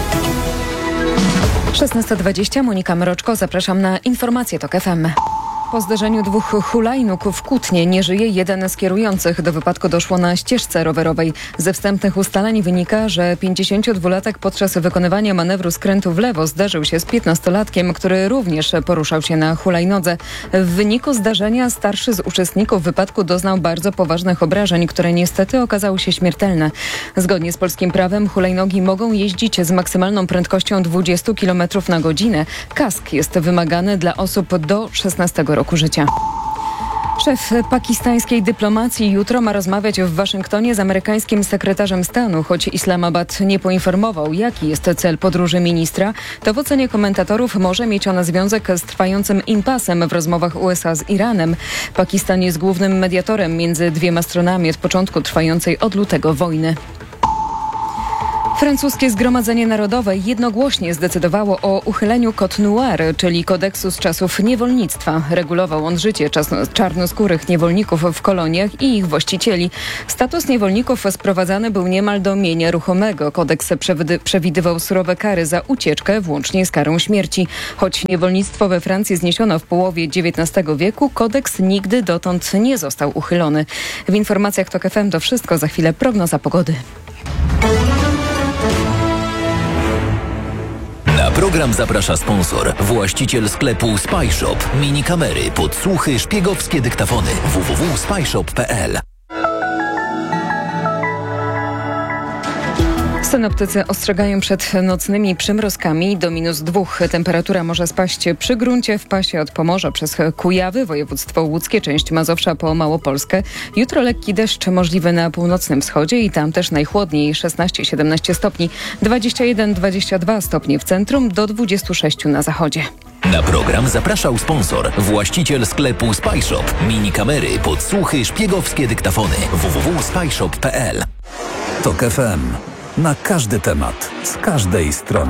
Speaker 9: 16:20, Monika Mroczko, zapraszam na informacje TOK FM. Po zderzeniu dwóch hulajnóg w Kutnie nie żyje jeden z kierujących. Do wypadku doszło na ścieżce rowerowej. Ze wstępnych ustaleń wynika, że 52-latek podczas wykonywania manewru skrętu w lewo zderzył się z 15-latkiem, który również poruszał się na hulajnodze. W wyniku zdarzenia starszy z uczestników wypadku doznał bardzo poważnych obrażeń, które niestety okazały się śmiertelne. Zgodnie z polskim prawem hulajnogi mogą jeździć z maksymalną prędkością 20 km na godzinę. Kask jest wymagany dla osób do 16 roku życia. Szef pakistańskiej dyplomacji jutro ma rozmawiać w Waszyngtonie z amerykańskim sekretarzem stanu. Choć Islamabad nie poinformował, jaki jest cel podróży ministra, to w ocenie komentatorów może mieć ona związek z trwającym impasem w rozmowach USA z Iranem. Pakistan jest głównym mediatorem między dwiema stronami od początku trwającej od lutego wojny. Francuskie Zgromadzenie Narodowe jednogłośnie zdecydowało o uchyleniu Code Noir, czyli kodeksu z czasów niewolnictwa. Regulował on życie czarnoskórych niewolników w koloniach i ich właścicieli. Status niewolników sprowadzany był niemal do mienia ruchomego. Kodeks przewidywał surowe kary za ucieczkę, włącznie z karą śmierci. Choć niewolnictwo we Francji zniesiono w połowie XIX wieku, kodeks nigdy dotąd nie został uchylony. W informacjach TOK FM to wszystko, za chwilę prognoza pogody.
Speaker 2: Na program zaprasza sponsor, właściciel sklepu SpyShop. Minikamery, podsłuchy, szpiegowskie dyktafony. www.spyshop.pl.
Speaker 9: Synoptycy ostrzegają przed nocnymi przymrozkami do -2. Temperatura może spaść przy gruncie w pasie od Pomorza przez Kujawy, województwo łódzkie, część Mazowsza po Małopolskę. Jutro lekki deszcz możliwy na północnym wschodzie i tam też najchłodniej 16-17 stopni, 21-22 stopnie w centrum, do 26 na zachodzie.
Speaker 2: Na program zapraszał sponsor, właściciel sklepu SpyShop. Minikamery, podsłuchy, szpiegowskie dyktafony. www.spyshop.pl.
Speaker 3: TOK FM. Na każdy temat, z każdej strony.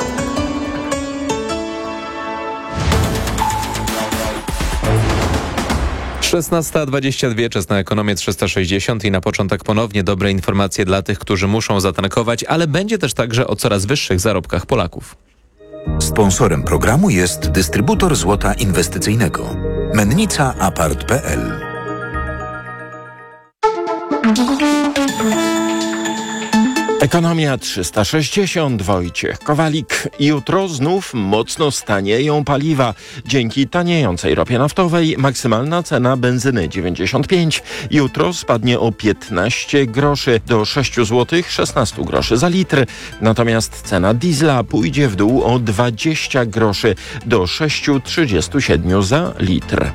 Speaker 16: Szesnasta 22, czas na ekonomię 360 i na początek ponownie dobre informacje dla tych, którzy muszą zatankować, ale będzie też także o coraz wyższych zarobkach Polaków.
Speaker 4: Sponsorem programu jest dystrybutor złota inwestycyjnego. Mennica Apart.pl.
Speaker 5: Ekonomia 360, Wojciech Kowalik. Jutro znów mocno stanieją paliwa. Dzięki taniejącej ropie naftowej maksymalna cena benzyny 95 jutro spadnie o 15 groszy do 6 zł 16 groszy za litr. Natomiast cena diesla pójdzie w dół o 20 groszy do 6,37 za litr.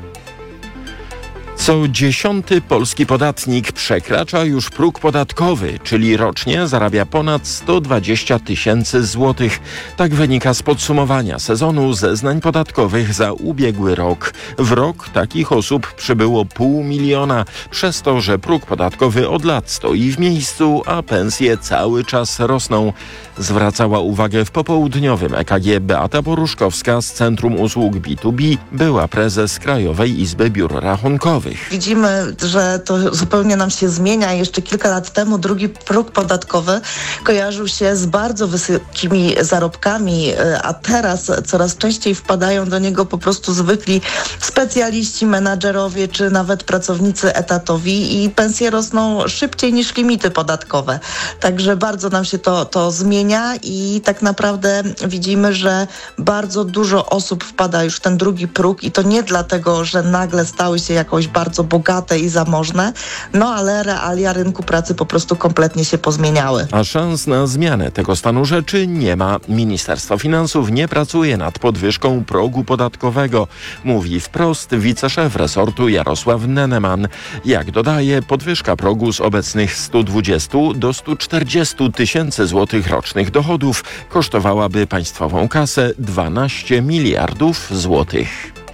Speaker 5: Co 10. polski podatnik przekracza już próg podatkowy, czyli rocznie zarabia ponad 120 000 złotych. Tak wynika z podsumowania sezonu zeznań podatkowych za ubiegły rok. W rok takich osób przybyło 500 000, przez to, że próg podatkowy od lat stoi w miejscu, a pensje cały czas rosną. Zwracała uwagę w popołudniowym EKG Beata Poruszkowska z Centrum Usług B2B, była prezes Krajowej Izby Biur Rachunkowych.
Speaker 18: Widzimy, że to zupełnie nam się zmienia. Jeszcze kilka lat temu drugi próg podatkowy kojarzył się z bardzo wysokimi zarobkami, a teraz coraz częściej wpadają do niego po prostu zwykli specjaliści, menadżerowie czy nawet pracownicy etatowi i pensje rosną szybciej niż limity podatkowe. Także bardzo nam się to zmienia i tak naprawdę widzimy, że bardzo dużo osób wpada już w ten drugi próg i to nie dlatego, że nagle stały się jakoś bardzo bogate i zamożne, no ale realia rynku pracy po prostu kompletnie się pozmieniały.
Speaker 5: A szans na zmianę tego stanu rzeczy nie ma. Ministerstwo Finansów nie pracuje nad podwyżką progu podatkowego, mówi wprost wiceszef resortu Jarosław Neneman. Jak dodaje, podwyżka progu z obecnych 120 do 140 000 złotych rocznych dochodów kosztowałaby państwową kasę 12 miliardów złotych.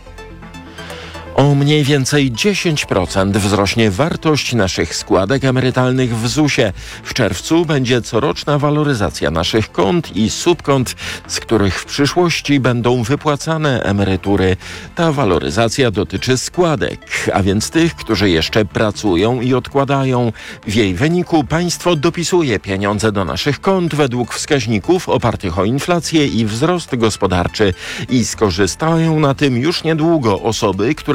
Speaker 5: O mniej więcej 10% wzrośnie wartość naszych składek emerytalnych w ZUS-ie. W czerwcu będzie coroczna waloryzacja naszych kont i subkont, z których w przyszłości będą wypłacane emerytury. Ta waloryzacja dotyczy składek, a więc tych, którzy jeszcze pracują i odkładają. W jej wyniku państwo dopisuje pieniądze do naszych kont według wskaźników opartych o inflację i wzrost gospodarczy. I skorzystają na tym już niedługo osoby, które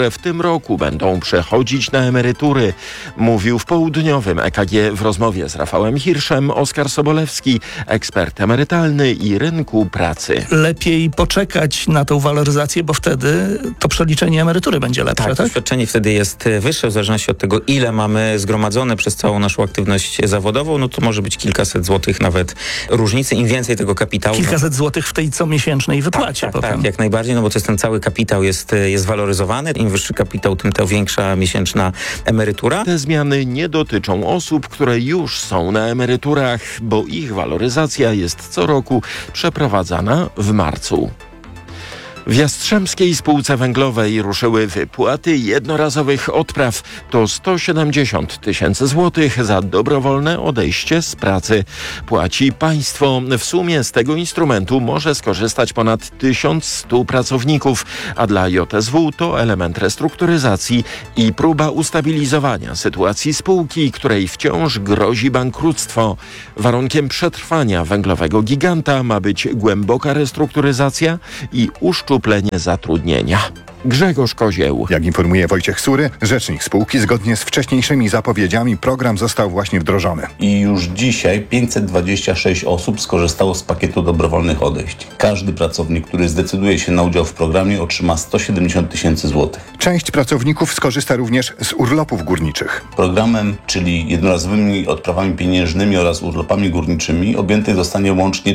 Speaker 5: które w tym roku będą przechodzić na emerytury, mówił w południowym EKG w rozmowie z Rafałem Hirszem Oskar Sobolewski, ekspert emerytalny i rynku pracy.
Speaker 19: Lepiej poczekać na tą waloryzację, bo wtedy to przeliczenie emerytury będzie lepsze, tak?
Speaker 20: Świadczenie wtedy jest wyższe w zależności od tego, ile mamy zgromadzone przez całą naszą aktywność zawodową, no to może być kilkaset złotych nawet różnicy. Im więcej tego kapitału...
Speaker 19: Kilkaset złotych w tej comiesięcznej wypłacie.
Speaker 20: Tak, jak najbardziej, no bo to jest ten cały kapitał jest waloryzowany. Im wyższy kapitał, tym to większa miesięczna emerytura.
Speaker 5: Te zmiany nie dotyczą osób, które już są na emeryturach, bo ich waloryzacja jest co roku przeprowadzana w marcu. W Jastrzębskiej Spółce Węglowej ruszyły wypłaty jednorazowych odpraw. To 170 000 złotych za dobrowolne odejście z pracy. Płaci państwo. W sumie z tego instrumentu może skorzystać ponad 1100 pracowników, a dla JSW to element restrukturyzacji i próba ustabilizowania sytuacji spółki, której wciąż grozi bankructwo. Warunkiem przetrwania węglowego giganta ma być głęboka restrukturyzacja i uszczuplenie zatrudnienia. Grzegorz Kozieł.
Speaker 21: Jak informuje Wojciech Sury, rzecznik spółki, zgodnie z wcześniejszymi zapowiedziami program został właśnie wdrożony.
Speaker 22: I już dzisiaj 526 osób skorzystało z pakietu dobrowolnych odejść. Każdy pracownik, który zdecyduje się na udział w programie, otrzyma 170 000 złotych.
Speaker 21: Część pracowników skorzysta również z urlopów górniczych.
Speaker 22: Programem, czyli jednorazowymi odprawami pieniężnymi oraz urlopami górniczymi, objętych zostanie łącznie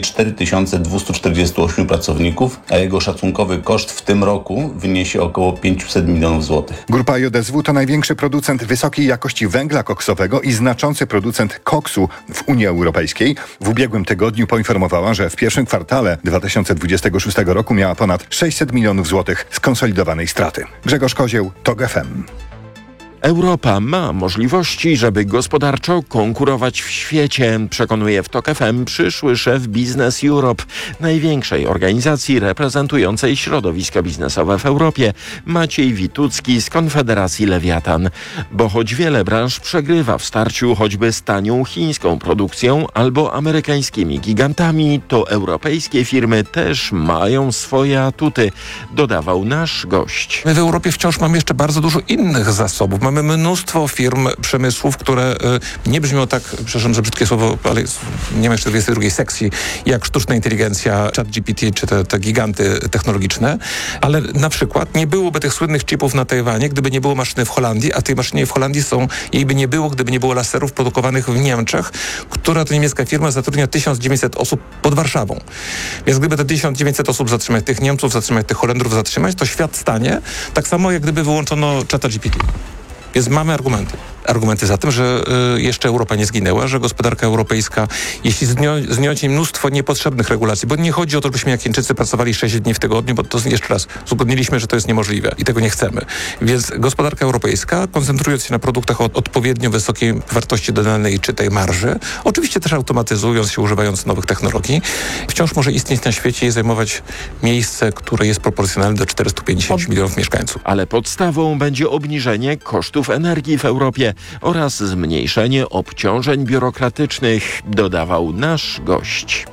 Speaker 22: 4248 pracowników, a jego szacunkowy koszt w tym roku wyniesie około 500 milionów złotych.
Speaker 21: Grupa JSW to największy producent wysokiej jakości węgla koksowego i znaczący producent koksu w Unii Europejskiej. W ubiegłym tygodniu poinformowała, że w pierwszym kwartale 2026 roku miała ponad 600 milionów złotych skonsolidowanej straty. Grzegorz Kozieł, TOG FM.
Speaker 5: Europa ma możliwości, żeby gospodarczo konkurować w świecie, przekonuje w TOK FM przyszły szef Business Europe, największej organizacji reprezentującej środowisko biznesowe w Europie, Maciej Witucki z Konfederacji Lewiatan. Bo choć wiele branż przegrywa w starciu choćby z tanią chińską produkcją albo amerykańskimi gigantami, to europejskie firmy też mają swoje atuty, dodawał nasz gość.
Speaker 23: My w Europie wciąż mamy jeszcze bardzo dużo innych zasobów. Mamy mnóstwo firm, przemysłów, które nie brzmią tak, przepraszam za brzydkie słowo, ale nie ma jeszcze 22 sekcji, jak sztuczna inteligencja, ChatGPT czy te giganty technologiczne, ale na przykład nie byłoby tych słynnych chipów na Tajwanie, gdyby nie było maszyny w Holandii, a tej maszyny w Holandii jej by nie było, gdyby nie było laserów produkowanych w Niemczech, która to niemiecka firma zatrudnia 1900 osób pod Warszawą. Więc gdyby te 1900 osób zatrzymać, tych Niemców zatrzymać, tych Holendrów zatrzymać, to świat stanie tak samo, jak gdyby wyłączono ChatGPT. Więc mamy argumenty za tym, że jeszcze Europa nie zginęła, że gospodarka europejska, jeśli zdjąć jej mnóstwo niepotrzebnych regulacji, bo nie chodzi o to, żebyśmy jak Chińczycy pracowali 6 dni w tygodniu, bo to jeszcze raz uzgodniliśmy, że to jest niemożliwe i tego nie chcemy. Więc gospodarka europejska, koncentrując się na produktach o odpowiednio wysokiej wartości dodanej czy tej marży, oczywiście też automatyzując się, używając nowych technologii, wciąż może istnieć na świecie i zajmować miejsce, które jest proporcjonalne do 450 milionów mieszkańców.
Speaker 5: Ale podstawą będzie obniżenie kosztów energii w Europie oraz zmniejszenie obciążeń biurokratycznych, dodawał nasz gość.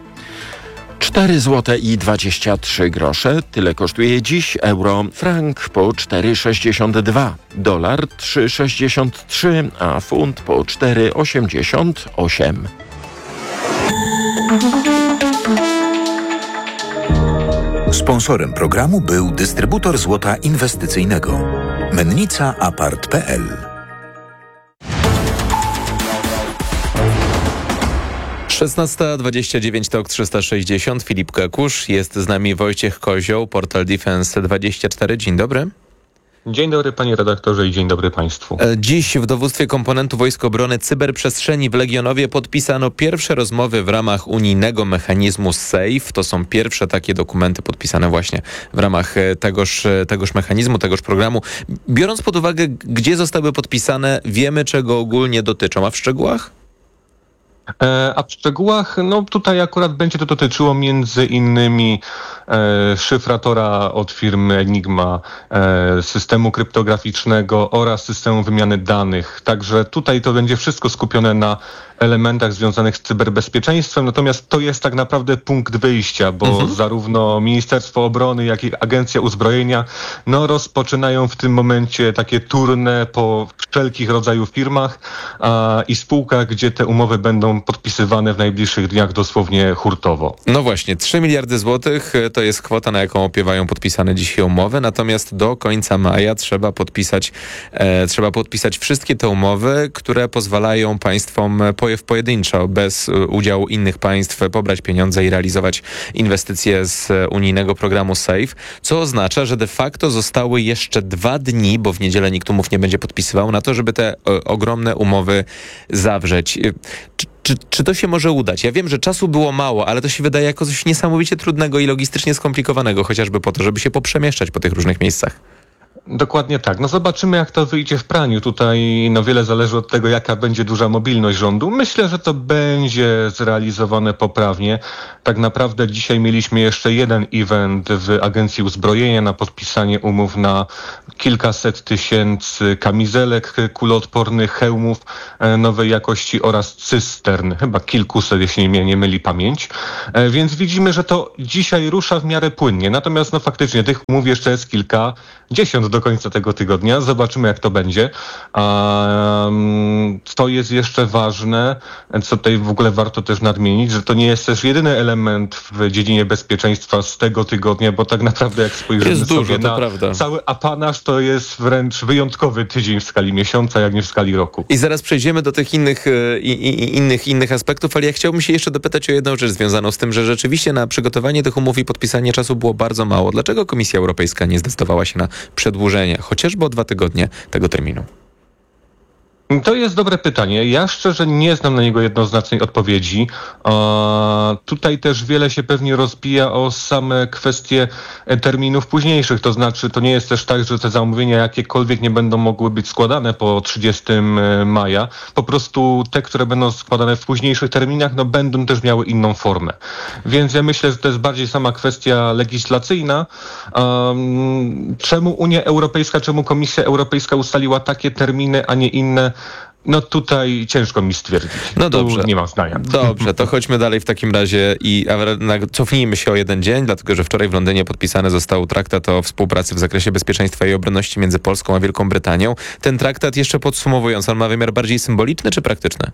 Speaker 5: 4,23 zł. Tyle kosztuje dziś euro. Frank po 4,62. Dolar 3,63, a funt po 4,88.
Speaker 4: Sponsorem programu był dystrybutor złota inwestycyjnego. Mennica Apart.pl.
Speaker 16: Szesnasta 29 TOK 360. Filip Kekusz. Jest z nami Wojciech Kozioł, portal Defense24. Dzień dobry.
Speaker 24: Dzień dobry panie redaktorze i dzień dobry państwu.
Speaker 16: Dziś w dowództwie komponentu Wojsk Obrony Cyberprzestrzeni w Legionowie podpisano pierwsze rozmowy w ramach unijnego mechanizmu SAFE. To są pierwsze takie dokumenty podpisane właśnie w ramach tegoż mechanizmu, tegoż programu. Biorąc pod uwagę, gdzie zostały podpisane, wiemy, czego ogólnie dotyczą, a w szczegółach?
Speaker 24: A w szczegółach, tutaj akurat będzie to dotyczyło między innymi szyfratora od firmy Enigma, systemu kryptograficznego oraz systemu wymiany danych. Także tutaj to będzie wszystko skupione na elementach związanych z cyberbezpieczeństwem, natomiast to jest tak naprawdę punkt wyjścia, bo zarówno Ministerstwo Obrony, jak i Agencja Uzbrojenia rozpoczynają w tym momencie takie tournée po wszelkich rodzajach firmach i spółkach, gdzie te umowy będą podpisywane w najbliższych dniach dosłownie hurtowo.
Speaker 16: No właśnie, 3 miliardy złotych to jest kwota, na jaką opiewają podpisane dzisiaj umowy, natomiast do końca maja trzeba podpisać wszystkie te umowy, które pozwalają państwom pojedynczo, bez udziału innych państw, pobrać pieniądze i realizować inwestycje z unijnego programu SAFE, co oznacza, że de facto zostały jeszcze 2 dni, bo w niedzielę nikt umów nie będzie podpisywał, na to, żeby te ogromne umowy zawrzeć. Czy to się może udać? Ja wiem, że czasu było mało, ale to się wydaje jako coś niesamowicie trudnego i logistycznie skomplikowanego, chociażby po to, żeby się poprzemieszczać po tych różnych miejscach.
Speaker 24: Dokładnie tak. Zobaczymy, jak to wyjdzie w praniu. Tutaj wiele zależy od tego, jaka będzie duża mobilność rządu. Myślę, że to będzie zrealizowane poprawnie. Tak naprawdę dzisiaj mieliśmy jeszcze jeden event w Agencji Uzbrojenia na podpisanie umów na kilkaset tysięcy kamizelek kuloodpornych, hełmów nowej jakości oraz cystern. Chyba kilkuset, jeśli mnie nie myli pamięć. Więc widzimy, że to dzisiaj rusza w miarę płynnie. Natomiast faktycznie tych umów jeszcze jest kilkadziesiąt do końca tego tygodnia. Zobaczymy, jak to będzie. To jest jeszcze ważne, co tutaj w ogóle warto też nadmienić, że to nie jest też jedyny element w dziedzinie bezpieczeństwa z tego tygodnia, bo tak naprawdę jak spojrzymy sobie na cały apanaż, to jest wręcz wyjątkowy tydzień w skali miesiąca, jak nie w skali roku.
Speaker 16: I zaraz przejdziemy do tych innych aspektów, ale ja chciałbym się jeszcze dopytać o jedną rzecz związaną z tym, że rzeczywiście na przygotowanie tych umów i podpisanie czasu było bardzo mało. Dlaczego Komisja Europejska nie zdecydowała się na przedłużenie chociażby o 2 tygodnie tego terminu?
Speaker 24: To jest dobre pytanie. Ja szczerze nie znam na niego jednoznacznej odpowiedzi. Tutaj też wiele się pewnie rozbija o same kwestie terminów późniejszych. To znaczy, to nie jest też tak, że te zamówienia jakiekolwiek nie będą mogły być składane po 30 maja. Po prostu te, które będą składane w późniejszych terminach, będą też miały inną formę. Więc ja myślę, że to jest bardziej sama kwestia legislacyjna. Czemu Unia Europejska, czemu Komisja Europejska ustaliła takie terminy, a nie inne? Tutaj ciężko mi stwierdzić.
Speaker 16: Dobrze.
Speaker 24: Tu nie mam zdania.
Speaker 16: Dobrze, to chodźmy dalej w takim razie i cofnijmy się o jeden dzień, dlatego że wczoraj w Londynie podpisany został traktat o współpracy w zakresie bezpieczeństwa i obronności między Polską a Wielką Brytanią. Ten traktat, jeszcze podsumowując, on ma wymiar bardziej symboliczny czy praktyczny?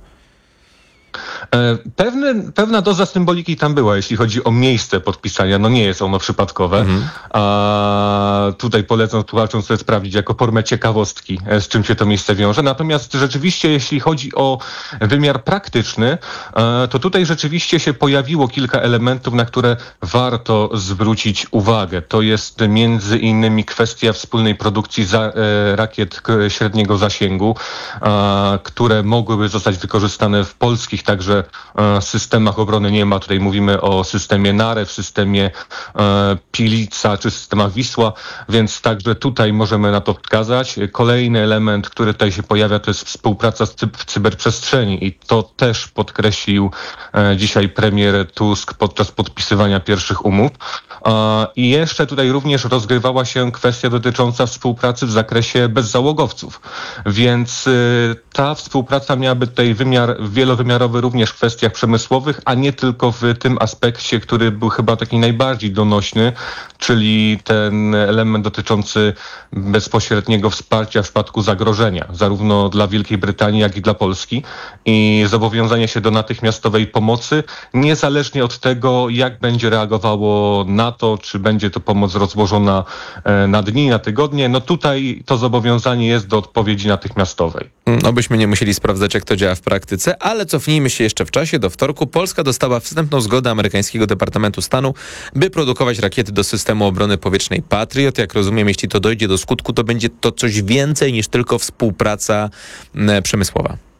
Speaker 24: Pewna doza symboliki tam była, jeśli chodzi o miejsce podpisania. Nie jest ono przypadkowe. Tutaj polecam słuchaczom sobie sprawdzić jako formę ciekawostki, z czym się to miejsce wiąże. Natomiast rzeczywiście, jeśli chodzi o wymiar praktyczny, to tutaj rzeczywiście się pojawiło kilka elementów, na które warto zwrócić uwagę. To jest między innymi kwestia wspólnej produkcji rakiet średniego zasięgu, które mogłyby zostać wykorzystane w polskich także systemach obrony. Nie ma, tutaj mówimy o systemie Narew, systemie Pilica czy systemach Wisła, więc także tutaj możemy na to wskazać. Kolejny element, który tutaj się pojawia, to jest współpraca w cyberprzestrzeni i to też podkreślił dzisiaj premier Tusk podczas podpisywania pierwszych umów. I jeszcze tutaj również rozgrywała się kwestia dotycząca współpracy w zakresie bezzałogowców, więc ta współpraca miałaby tutaj wymiar wielowymiarowy również w kwestiach przemysłowych, a nie tylko w tym aspekcie, który był chyba taki najbardziej donośny, czyli ten element dotyczący bezpośredniego wsparcia w przypadku zagrożenia, zarówno dla Wielkiej Brytanii, jak i dla Polski i zobowiązania się do natychmiastowej pomocy, niezależnie od tego, jak będzie reagowało NATO, czy będzie to pomoc rozłożona na dni, na tygodnie. Tutaj to zobowiązanie jest do odpowiedzi natychmiastowej.
Speaker 16: Obyśmy nie musieli sprawdzać, jak to działa w praktyce, ale cofnijmy się jeszcze w czasie. Do wtorku Polska dostała wstępną zgodę amerykańskiego Departamentu Stanu, by produkować rakiety do systemu obrony powietrznej Patriot. Jak rozumiem, jeśli to dojdzie do skutku, to będzie to coś więcej niż tylko współpraca przemysłowa.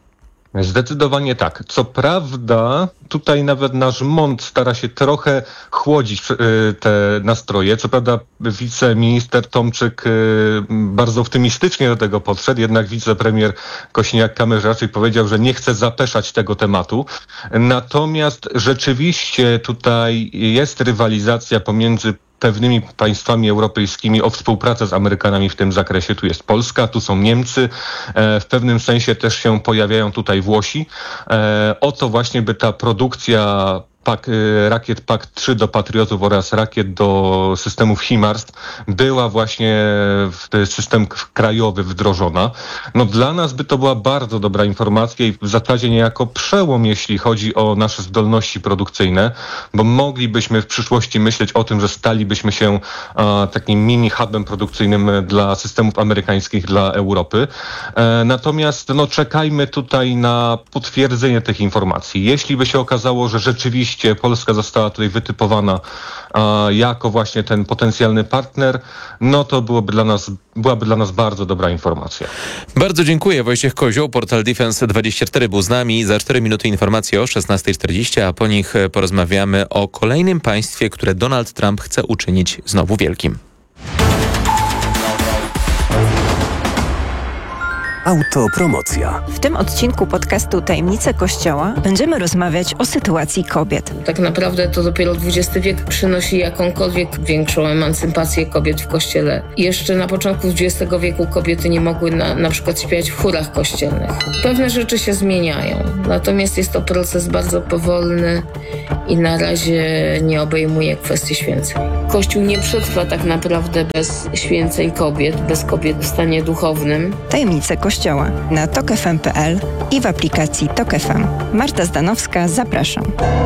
Speaker 24: Zdecydowanie tak. Co prawda tutaj nawet nasz MON stara się trochę chłodzić te nastroje. Co prawda wiceminister Tomczyk bardzo optymistycznie do tego podszedł, jednak wicepremier Kosiniak-Kamysz raczej powiedział, że nie chce zapeszać tego tematu. Natomiast rzeczywiście tutaj jest rywalizacja pomiędzy pewnymi państwami europejskimi o współpracę z Amerykanami w tym zakresie. Tu jest Polska, tu są Niemcy, w pewnym sensie też się pojawiają tutaj Włosi. Oto właśnie by ta produkcja rakiet PAK-3 do Patriotów oraz rakiet do systemów HIMARS była właśnie w system krajowy wdrożona. No dla nas by to była bardzo dobra informacja i w zasadzie niejako przełom, jeśli chodzi o nasze zdolności produkcyjne, bo moglibyśmy w przyszłości myśleć o tym, że stalibyśmy się takim mini-hubem produkcyjnym dla systemów amerykańskich, dla Europy. Natomiast czekajmy tutaj na potwierdzenie tych informacji. Jeśli by się okazało, że rzeczywiście Polska została tutaj wytypowana jako właśnie ten potencjalny partner, no to byłaby dla nas bardzo dobra informacja.
Speaker 16: Bardzo dziękuję. Wojciech Kozioł, portal Defense24 był z nami. Za 4 minuty informacje o 16:40, a po nich porozmawiamy o kolejnym państwie, które Donald Trump chce uczynić znowu wielkim.
Speaker 3: Autopromocja.
Speaker 1: W tym odcinku podcastu Tajemnice Kościoła będziemy rozmawiać o sytuacji kobiet.
Speaker 6: Tak naprawdę to dopiero XX wiek przynosi jakąkolwiek większą emancypację kobiet w Kościele. Jeszcze na początku XX wieku kobiety nie mogły na przykład śpiewać w chórach kościelnych. Pewne rzeczy się zmieniają, natomiast jest to proces bardzo powolny i na razie nie obejmuje kwestii święceń. Kościół nie przetrwa tak naprawdę bez święceń kobiet, bez kobiet w stanie duchownym.
Speaker 1: Tajemnice Kościoła na tokfm.pl i w aplikacji Tok FM. Marta Zdanowska, zapraszam.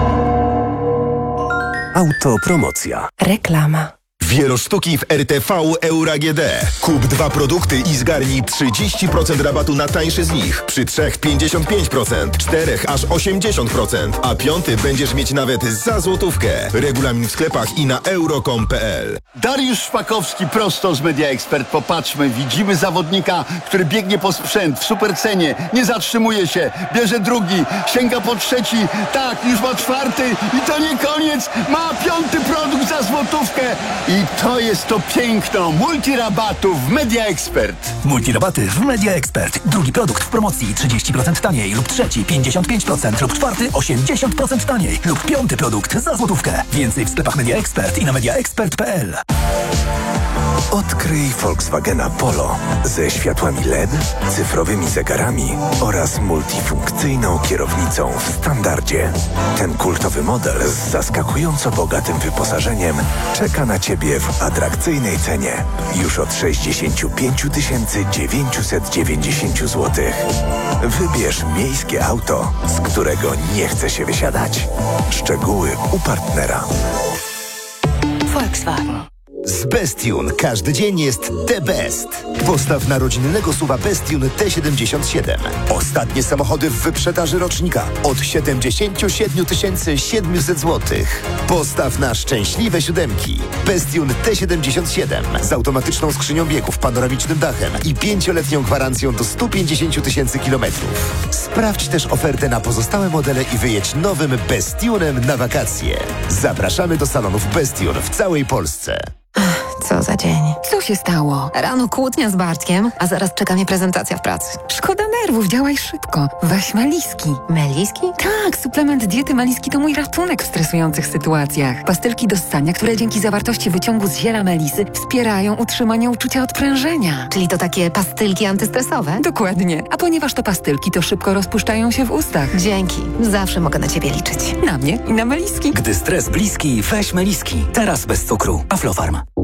Speaker 3: Autopromocja.
Speaker 1: Reklama.
Speaker 7: Wielosztuki w RTV Euro AGD. Kup 2 produkty i zgarnij 30% rabatu na tańsze z nich. Przy 3 55%, 4 aż 80%, a 5 będziesz mieć nawet za złotówkę. Regulamin w sklepach i na euro.com.pl.
Speaker 8: Dariusz Szpakowski prosto z Media Expert. Popatrzmy, widzimy zawodnika, który biegnie po sprzęt w supercenie, nie zatrzymuje się, bierze drugi, sięga po trzeci, tak, już ma 4 i to nie koniec, ma 5 produkt za złotówkę. I to jest to piękno multirabatów w Media Expert.
Speaker 11: Multirabaty w Media Expert. Drugi produkt w promocji 30% taniej lub trzeci 55% lub 4 80% taniej lub 5 produkt za złotówkę. Więcej w sklepach Media Expert i na mediaexpert.pl.
Speaker 15: Odkryj Volkswagena Polo ze światłami LED, cyfrowymi zegarami oraz multifunkcyjną kierownicą w standardzie. Ten kultowy model z zaskakująco bogatym wyposażeniem czeka na Ciebie w atrakcyjnej cenie już od 65 990 zł. Wybierz miejskie auto, z którego nie chce się wysiadać. Szczegóły u partnera.
Speaker 11: Volkswagen. Z Bestune każdy dzień jest the best. Postaw na rodzinnego SUV-a Bestune T77. Ostatnie samochody w wyprzedaży rocznika od 77 700 zł. Postaw na szczęśliwe siódemki. Bestune T77 z automatyczną skrzynią biegów, panoramicznym dachem i 5-letnią gwarancją do 150 000 kilometrów. Sprawdź też ofertę na pozostałe modele i wyjedź nowym Bestunem na wakacje. Zapraszamy do salonów Bestune w całej Polsce.
Speaker 13: Co za dzień. Co się stało? Rano kłótnia z Bartkiem, a zaraz czeka mnie prezentacja w pracy. Szkoda nerwów, działaj szybko. Weź Meliski. Meliski? Tak, suplement diety Meliski to mój ratunek w stresujących sytuacjach. Pastylki do ssania, które dzięki zawartości wyciągu z ziela melisy wspierają utrzymanie uczucia odprężenia. Czyli to takie pastylki antystresowe? Dokładnie. A ponieważ to pastylki, to szybko rozpuszczają się w ustach. Dzięki. Zawsze mogę na Ciebie liczyć. Na mnie i na Meliski.
Speaker 11: Gdy stres bliski, weź Meliski. Teraz bez cukru. Aflofarm.